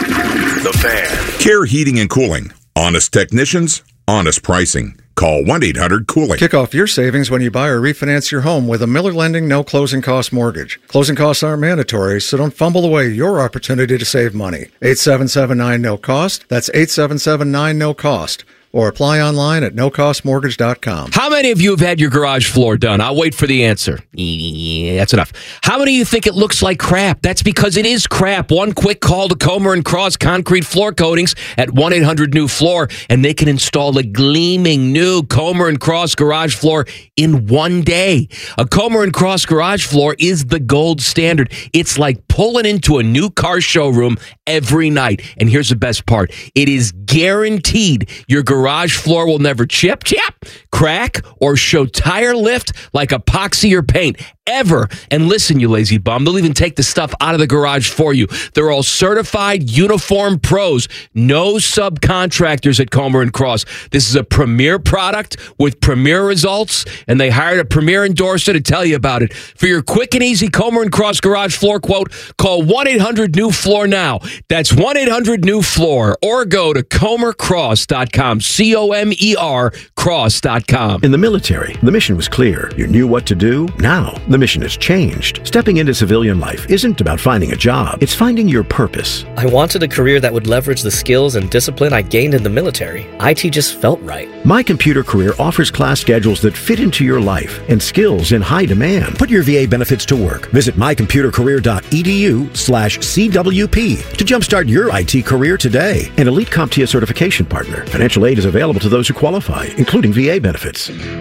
The Fan. Care Heating and Cooling. Honest technicians, honest pricing. Call one eight hundred cooling. Kick off your savings when you buy or refinance your home with a Miller Lending no closing cost mortgage. Closing costs aren't mandatory, so don't fumble away your opportunity to save money. eight seven seven nine no cost. That's eight seven seven nine no cost. Or apply online at no cost mortgage dot com. How many of you have had your garage floor done? I'll wait for the answer. Yeah, that's enough. How many of you think it looks like crap? That's because it is crap. One quick call to Comer and Cross Concrete Floor Coatings at one eight hundred new floor, and they can install a gleaming new Comer and Cross garage floor in one day. A Comer and Cross garage floor is the gold standard. It's like pulling into a new car showroom every night. And here's the best part. It is guaranteed your garage Garage floor will never chip, chip, crack, or show tire lift like epoxy or paint, ever. And listen, you lazy bum, they'll even take the stuff out of the garage for you. They're all certified, uniform pros. No subcontractors at Comer and Cross. This is a premier product with premier results, and they hired a premier endorser to tell you about it. For your quick and easy Comer and Cross garage floor quote, call one eight hundred new floor now. That's one eight hundred new floor, or go to comer cross dot com. C O M E R cross dot com. In the military, the mission was clear. You knew what to do. Now, the mission has changed. Stepping into civilian life isn't about finding a job. It's finding your purpose. I wanted a career that would leverage the skills and discipline I gained in the military. I T just felt right. My Computer Career offers class schedules that fit into your life and skills in high demand. Put your V A benefits to work. Visit my computer career dot e d u slash C W P to jumpstart your I T career today. An elite CompTIA certification partner. Financial aid is available to those who qualify, including V A benefits.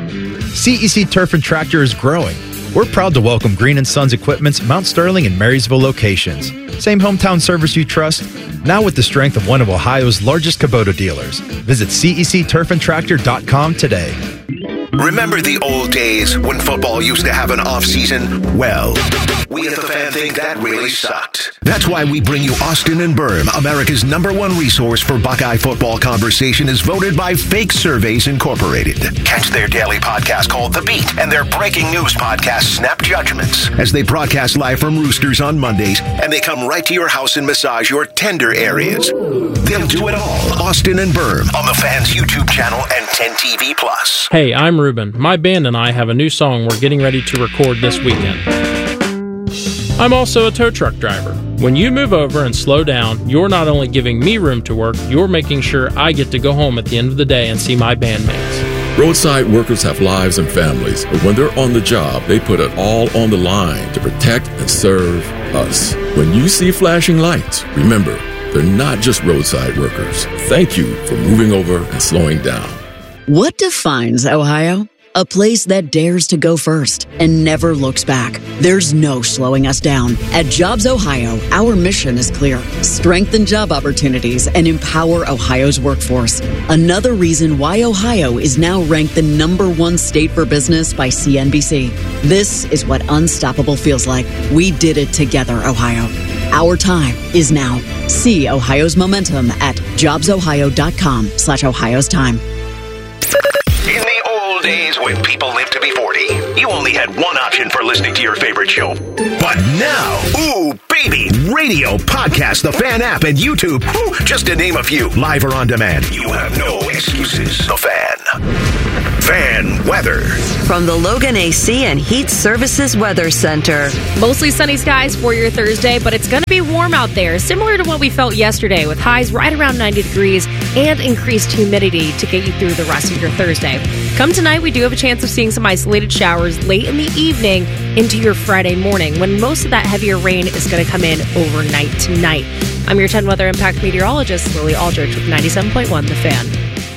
C E C Turf and Tractor is growing. We're proud to welcome Green and Sons Equipment's Mount Sterling and Marysville locations. Same hometown service you trust, now with the strength of one of Ohio's largest Kubota dealers. Visit C E C turf and tractor dot com today. Remember the old days when football used to have an off-season? Well, we at The Fan think that really sucked. That's why we bring you Austin and Berm, America's number one resource for Buckeye football conversation, is voted by Fake Surveys Incorporated. Catch their daily podcast called The Beat and their breaking news podcast, Snap Judgments, as they broadcast live from Roosters on Mondays, and they come right to your house and massage your tender areas. They'll do it all. Austin and Berm on The Fan's YouTube channel and ten T V Plus. Hey, I'm Ruben. My band and I have a new song we're getting ready to record this weekend. I'm also a tow truck driver. When you move over and slow down, you're not only giving me room to work, you're making sure I get to go home at the end of the day and see my bandmates. Roadside workers have lives and families, but when they're on the job, they put it all on the line to protect and serve us. When you see flashing lights, remember, they're not just roadside workers. Thank you for moving over and slowing down. What defines Ohio? A place that dares to go first and never looks back. There's no slowing us down. At Jobs Ohio, our mission is clear. Strengthen job opportunities and empower Ohio's workforce. Another reason why Ohio is now ranked the number one state for business by C N B C. This is what unstoppable feels like. We did it together, Ohio. Our time is now. See Ohio's momentum at jobsohio.com slash Ohio's time. In the old days when people lived to be forty, you only had one option for listening to your favorite show. But now, ooh, baby, radio, podcast, the Fan app, and YouTube, ooh, just to name a few, live or on demand. You have no excuses. The Fan. Fan weather. From the Logan A C and Heat Services Weather Center. Mostly sunny skies for your Thursday, but it's going to be warm out there, similar to what we felt yesterday, with highs right around ninety degrees and increased humidity to get you through the rest of your Thursday. Come tonight, we do have a chance of seeing some isolated showers late in the evening into your Friday morning, when most of that heavier rain is going to come in overnight tonight. I'm your ten Weather Impact meteorologist, Lily Aldrich, with ninety-seven point one The Fan.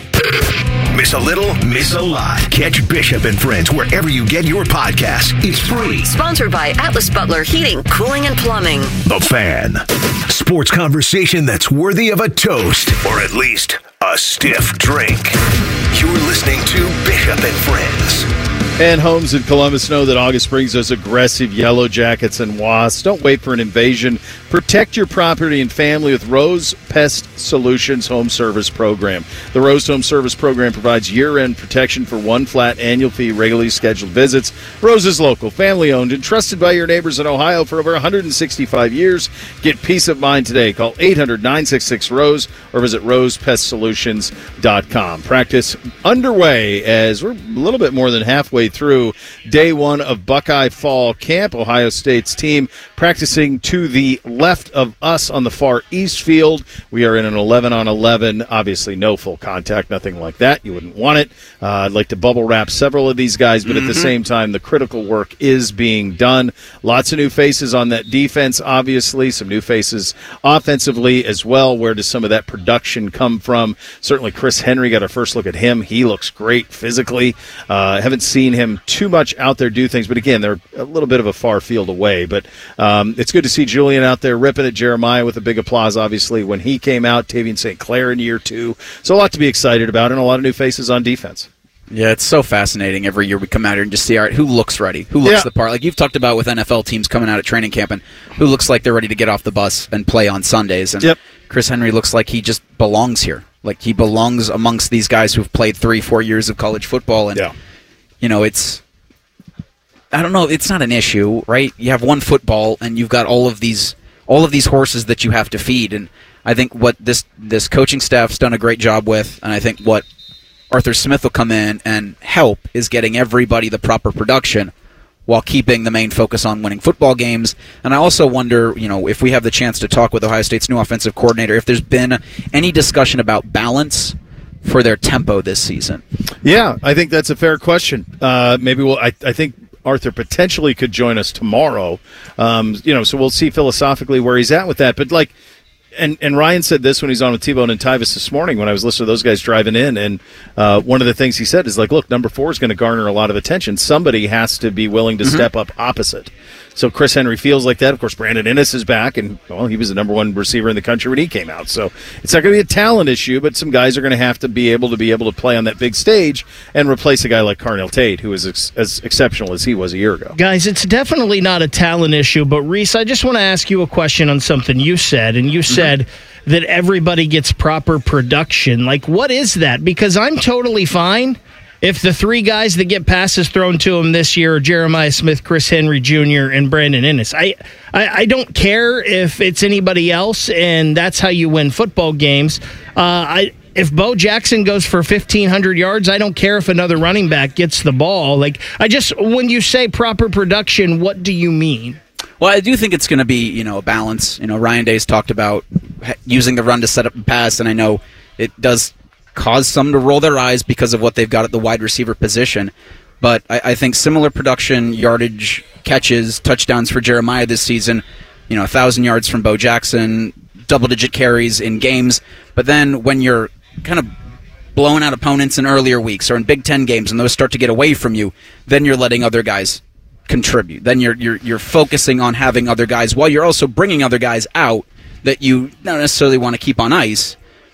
Miss a little, miss a lot. Catch Bishop and Friends wherever you get your podcasts. It's free. Sponsored by Atlas Butler Heating, Cooling, and Plumbing. The Fan. Sports conversation that's worthy of a toast, or at least a stiff drink. You're listening to Bishop and Friends. And homes in Columbus know that August brings us aggressive yellow jackets and wasps. Don't wait for an invasion. Protect your property and family with Rose Pest Solutions Home Service Program. The Rose Home Service Program provides year-end protection for one flat annual fee, regularly scheduled visits. Rose is local, family-owned, and trusted by your neighbors in Ohio for over one hundred sixty-five years. Get peace of mind today. Call eight hundred, nine six six, ROSE or visit rose pest solutions dot com. Practice underway as we're a little bit more than halfway through day one of Buckeye Fall Camp. Ohio State's team practicing to the left of us on the far east field. We are in an eleven on eleven. Obviously, no full contact, nothing like that. You wouldn't want it. Uh, I'd like to bubble wrap several of these guys, but mm-hmm. at the same time, the critical work is being done. Lots of new faces on that defense, obviously. Some new faces offensively as well. Where does some of that production come from? Certainly, Chris Henry, got our first look at him. He looks great physically. Uh, haven't seen him too much out there do things, but again, they're a little bit of a far field away. But um, it's good to see Julian out there ripping at Jeremiah with a big applause, obviously, when he came out. Tavian Saint Clair in year two. So a lot to be excited about, and a lot of new faces on defense. Yeah, it's so fascinating. Every year we come out here and just see, all right, who looks ready? Who looks yeah. the part? Like you've talked about with N F L teams coming out at training camp, and who looks like they're ready to get off the bus and play on Sundays. And yep. Chris Henry looks like he just belongs here. Like he belongs amongst these guys who've played three, four years of college football. And, yeah. you know, it's... I don't know. It's not an issue, right? You have one football, and you've got all of these, all of these horses that you have to feed. And I think what this this coaching staff's done a great job with, and I think what Arthur Smith will come in and help is getting everybody the proper production while keeping the main focus on winning football games. And I also wonder, you know, if we have the chance to talk with Ohio State's new offensive coordinator, if there's been any discussion about balance for their tempo this season. Yeah, I think that's a fair question. Uh, maybe we'll. I, I think. Arthur potentially could join us tomorrow. Um, you know, so we'll see philosophically where he's at with that. But like, and, and Ryan said this when he's on with T-Bone and Tyvis this morning when I was listening to those guys driving in. And uh, one of the things he said is like, look, number four is going to garner a lot of attention. Somebody has to be willing to mm-hmm. step up opposite. So Chris Henry feels like that. Of course, Brandon Inniss is back, and well, he was the number one receiver in the country when he came out. So it's not going to be a talent issue, but some guys are going to have to be able to be able to play on that big stage and replace a guy like Carnell Tate, who is ex- as exceptional as he was a year ago. Guys, it's definitely not a talent issue, but Reese, I just want to ask you a question on something you said, and you mm-hmm. said that everybody gets proper production. Like, what is that? Because I'm totally fine if the three guys that get passes thrown to him this year are Jeremiah Smith, Chris Henry Junior, and Brandon Inniss. I, I, I don't care if it's anybody else, and that's how you win football games. Uh, I if Bo Jackson goes for fifteen hundred yards, I don't care if another running back gets the ball. Like, I just, when you say proper production, what do you mean? Well, I do think it's going to be, you know, a balance. You know, Ryan Day's talked about using the run to set up and pass, and I know it does cause some to roll their eyes because of what they've got at the wide receiver position. But I, I think similar production, yardage, catches, touchdowns for Jeremiah this season, you know, one thousand yards from Bo Jackson, double-digit carries in games. But then when you're kind of blowing out opponents in earlier weeks or in Big Ten games, and those start to get away from you, then you're letting other guys contribute. Then you're you're you're focusing on having other guys while you're also bringing other guys out that you don't necessarily want to keep on ice.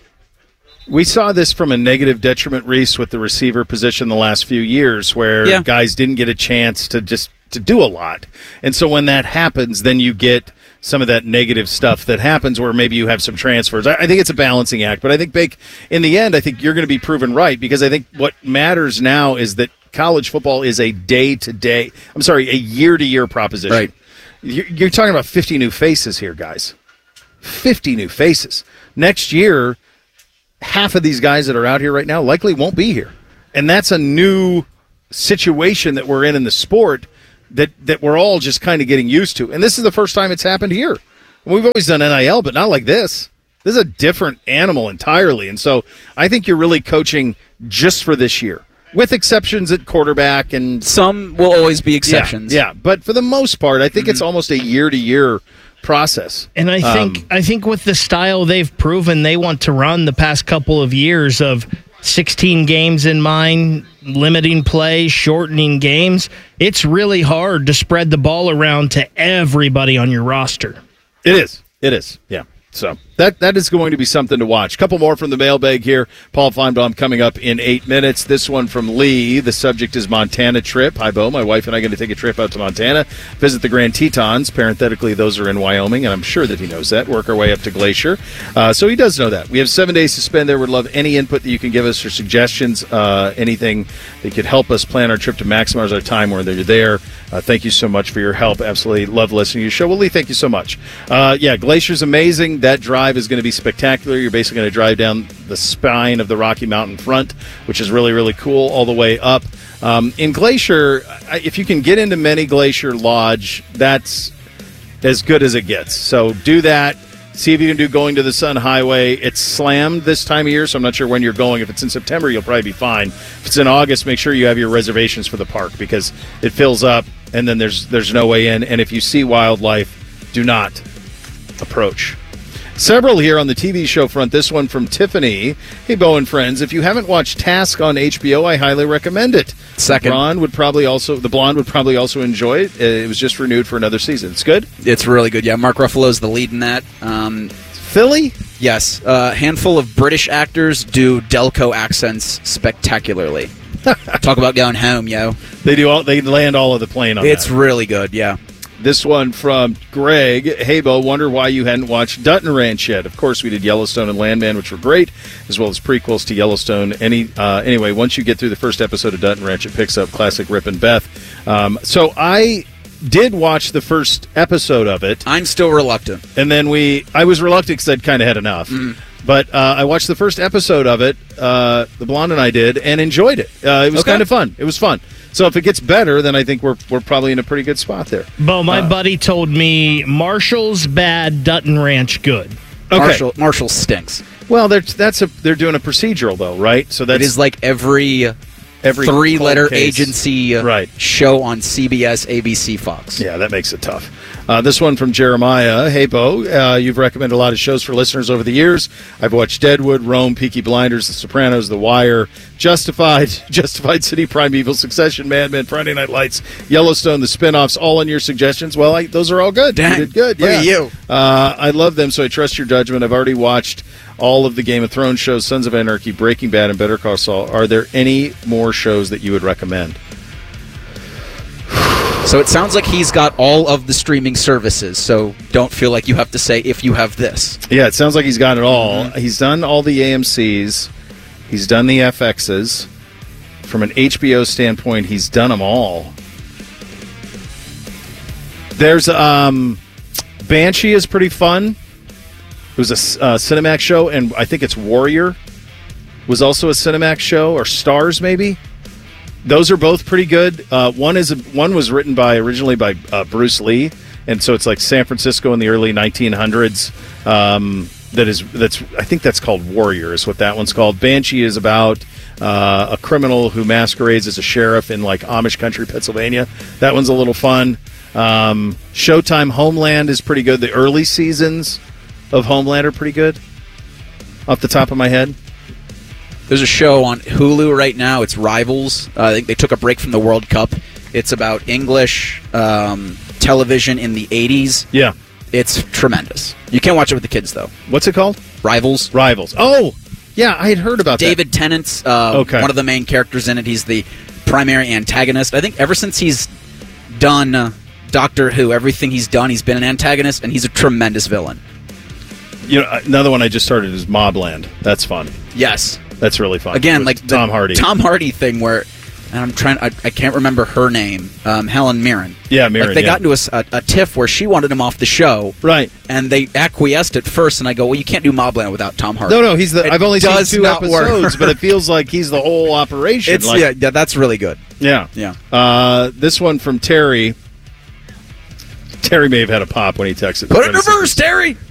We saw this from a negative detriment, Reese, with the receiver position the last few years, where Yeah. guys didn't get a chance to just to do a lot. And so when that happens, then you get some of that negative stuff that happens where maybe you have some transfers. I, I think it's a balancing act, but I think, Bake, in the end, I think you're going to be proven right, because I think what matters now is that college football is a day-to-day, I'm sorry, a year-to-year proposition. Right. You're, you're talking about fifty new faces here, guys. fifty new faces. Next year, half of these guys that are out here right now likely won't be here. And that's a new situation that we're in in the sport that, that we're all just kind of getting used to. And this is the first time it's happened here. We've always done N I L, but not like this. This is a different animal entirely. And so I think you're really coaching just for this year, with exceptions at quarterback. And some will always be exceptions. Yeah, yeah. But for the most part, I think mm-hmm. it's almost a year-to-year process. And I think um, I think with the style they've proven they want to run the past couple of years of sixteen games in mind, limiting play, shortening games, it's really hard to spread the ball around to everybody on your roster. It is. It is. Yeah. So that that is going to be something to watch. A couple more from the mailbag here. Paul Feinbaum coming up in eight minutes. This one from Lee. The subject is Montana trip. Hi, Bo. My wife and I are going to take a trip out to Montana, visit the Grand Tetons. Parenthetically, those are in Wyoming, and I'm sure that he knows that. Work our way up to Glacier. Uh, so he does know that. We have seven days to spend there. Would love any input that you can give us or suggestions, uh, anything that could help us plan our trip to maximize our time where you're there. Uh, thank you so much for your help. Absolutely love listening to your show. Well, Lee, thank you so much. Uh, yeah, Glacier's amazing. That drive is going to be spectacular. You're basically going to drive down the spine of the Rocky Mountain front, which is really, really cool, all the way up. Um, in Glacier, if you can get into Many Glacier Lodge, that's as good as it gets. So do that. See if you can do Going to the Sun Highway. It's slammed this time of year, so I'm not sure when you're going. If it's in September, you'll probably be fine. If it's in August, make sure you have your reservations for the park, because it fills up, and then there's there's no way in. And if you see wildlife, do not approach. Several here on the T V show front. This one from Tiffany. Hey, Bo and friends. If you haven't watched Task on H B O, I highly recommend it. Second. The blonde would probably also the blonde would probably also enjoy it. It was just renewed for another season. It's good. It's really good. Yeah, Mark Ruffalo's the lead in that. Um, Philly? Yes. A uh, handful of British actors do Delco accents spectacularly. Talk about going home, yo. They do all. They land all of the plane on It's that. really good. Yeah. This one from Greg. Hey, Bo, wonder why you hadn't watched Dutton Ranch yet. Of course, we did Yellowstone and Landman, which were great, as well as prequels to Yellowstone. Any uh, Anyway, once you get through the first episode of Dutton Ranch, it picks up classic Rip and Beth. Um, so I did watch the first episode of it. I'm still reluctant. And then we, I was reluctant because I'd kind of had enough. Mm. But uh, I watched the first episode of it, uh, the blonde and I did, and enjoyed it. Uh, it was Okay. kind of fun. It was fun. So if it gets better, then I think we're we're probably in a pretty good spot there. Bo, my uh, buddy told me Marshall's bad, Dutton Ranch good. Okay. Marshall, Marshall stinks. Well, they're, that's a, they're doing a procedural, though, right? So that's It is like every, every three-letter cold case. agency right. show on C B S, A B C, Fox. Yeah, that makes it tough. Uh, this one from Jeremiah. Hey, Bo, uh, you've recommended a lot of shows for listeners over the years. I've watched Deadwood, Rome, Peaky Blinders, The Sopranos, The Wire, Justified, Justified City, Primeval, Succession, Mad Men, Friday Night Lights, Yellowstone, the spinoffs, all on your suggestions. Well, I, those are all good. Dang. You did good. Look yeah. at you. Uh, I love them, so I trust your judgment. I've already watched all of the Game of Thrones shows, Sons of Anarchy, Breaking Bad, and Better Call Saul. Are there any more shows that you would recommend? So it sounds like he's got all of the streaming services, so don't feel like you have to say if you have this. Yeah, it sounds like he's got it all. Mm-hmm. He's done all the A M Cs. He's done the F Xs. From an H B O standpoint, he's done them all. There's um, Banshee is pretty fun. It was a uh, Cinemax show, and I think it's Warrior was also a Cinemax show, or Stars maybe. Those are both pretty good. Uh, one is a, one was written by originally by uh, Bruce Lee, and so it's like San Francisco in the early nineteen hundreds. Um, that is that's I think that's called Warrior is what that one's called. Banshee is about uh, a criminal who masquerades as a sheriff in like Amish country, Pennsylvania. That one's a little fun. Um, Showtime Homeland is pretty good. The early seasons of Homeland are pretty good. Off the top of my head. There's a show on Hulu right now. It's Rivals. Uh, I think they took a break from the World Cup. It's about English um, television in the eighties. Yeah. It's tremendous. You can't watch it with the kids, though. What's it called? Rivals. Rivals. Oh, yeah, I had heard about David that. Tennant's uh, Okay. one of the main characters in it. He's the primary antagonist. I think ever since he's done uh, Doctor Who, everything he's done, he's been an antagonist, and he's a tremendous villain. You know, another one I just started is Mobland. That's fun. Yes. That's really fun. Again, With like the Tom Hardy. Tom Hardy thing where, and I'm trying, I, I can't remember her name, um, Helen Mirren. Yeah, Mirren, Like they yeah. got into a, s- a- a tiff where she wanted him off the show. Right. And they acquiesced at first, and I go, well, you can't do Mobland without Tom Hardy. No, no, he's the. It I've only seen does two not work. episodes, but it feels like he's the whole operation. It's, like, yeah, yeah, that's really good. yeah, Yeah. Uh, this one from Terry. Terry may have had a pop when he texted. Put it in reverse, Terry!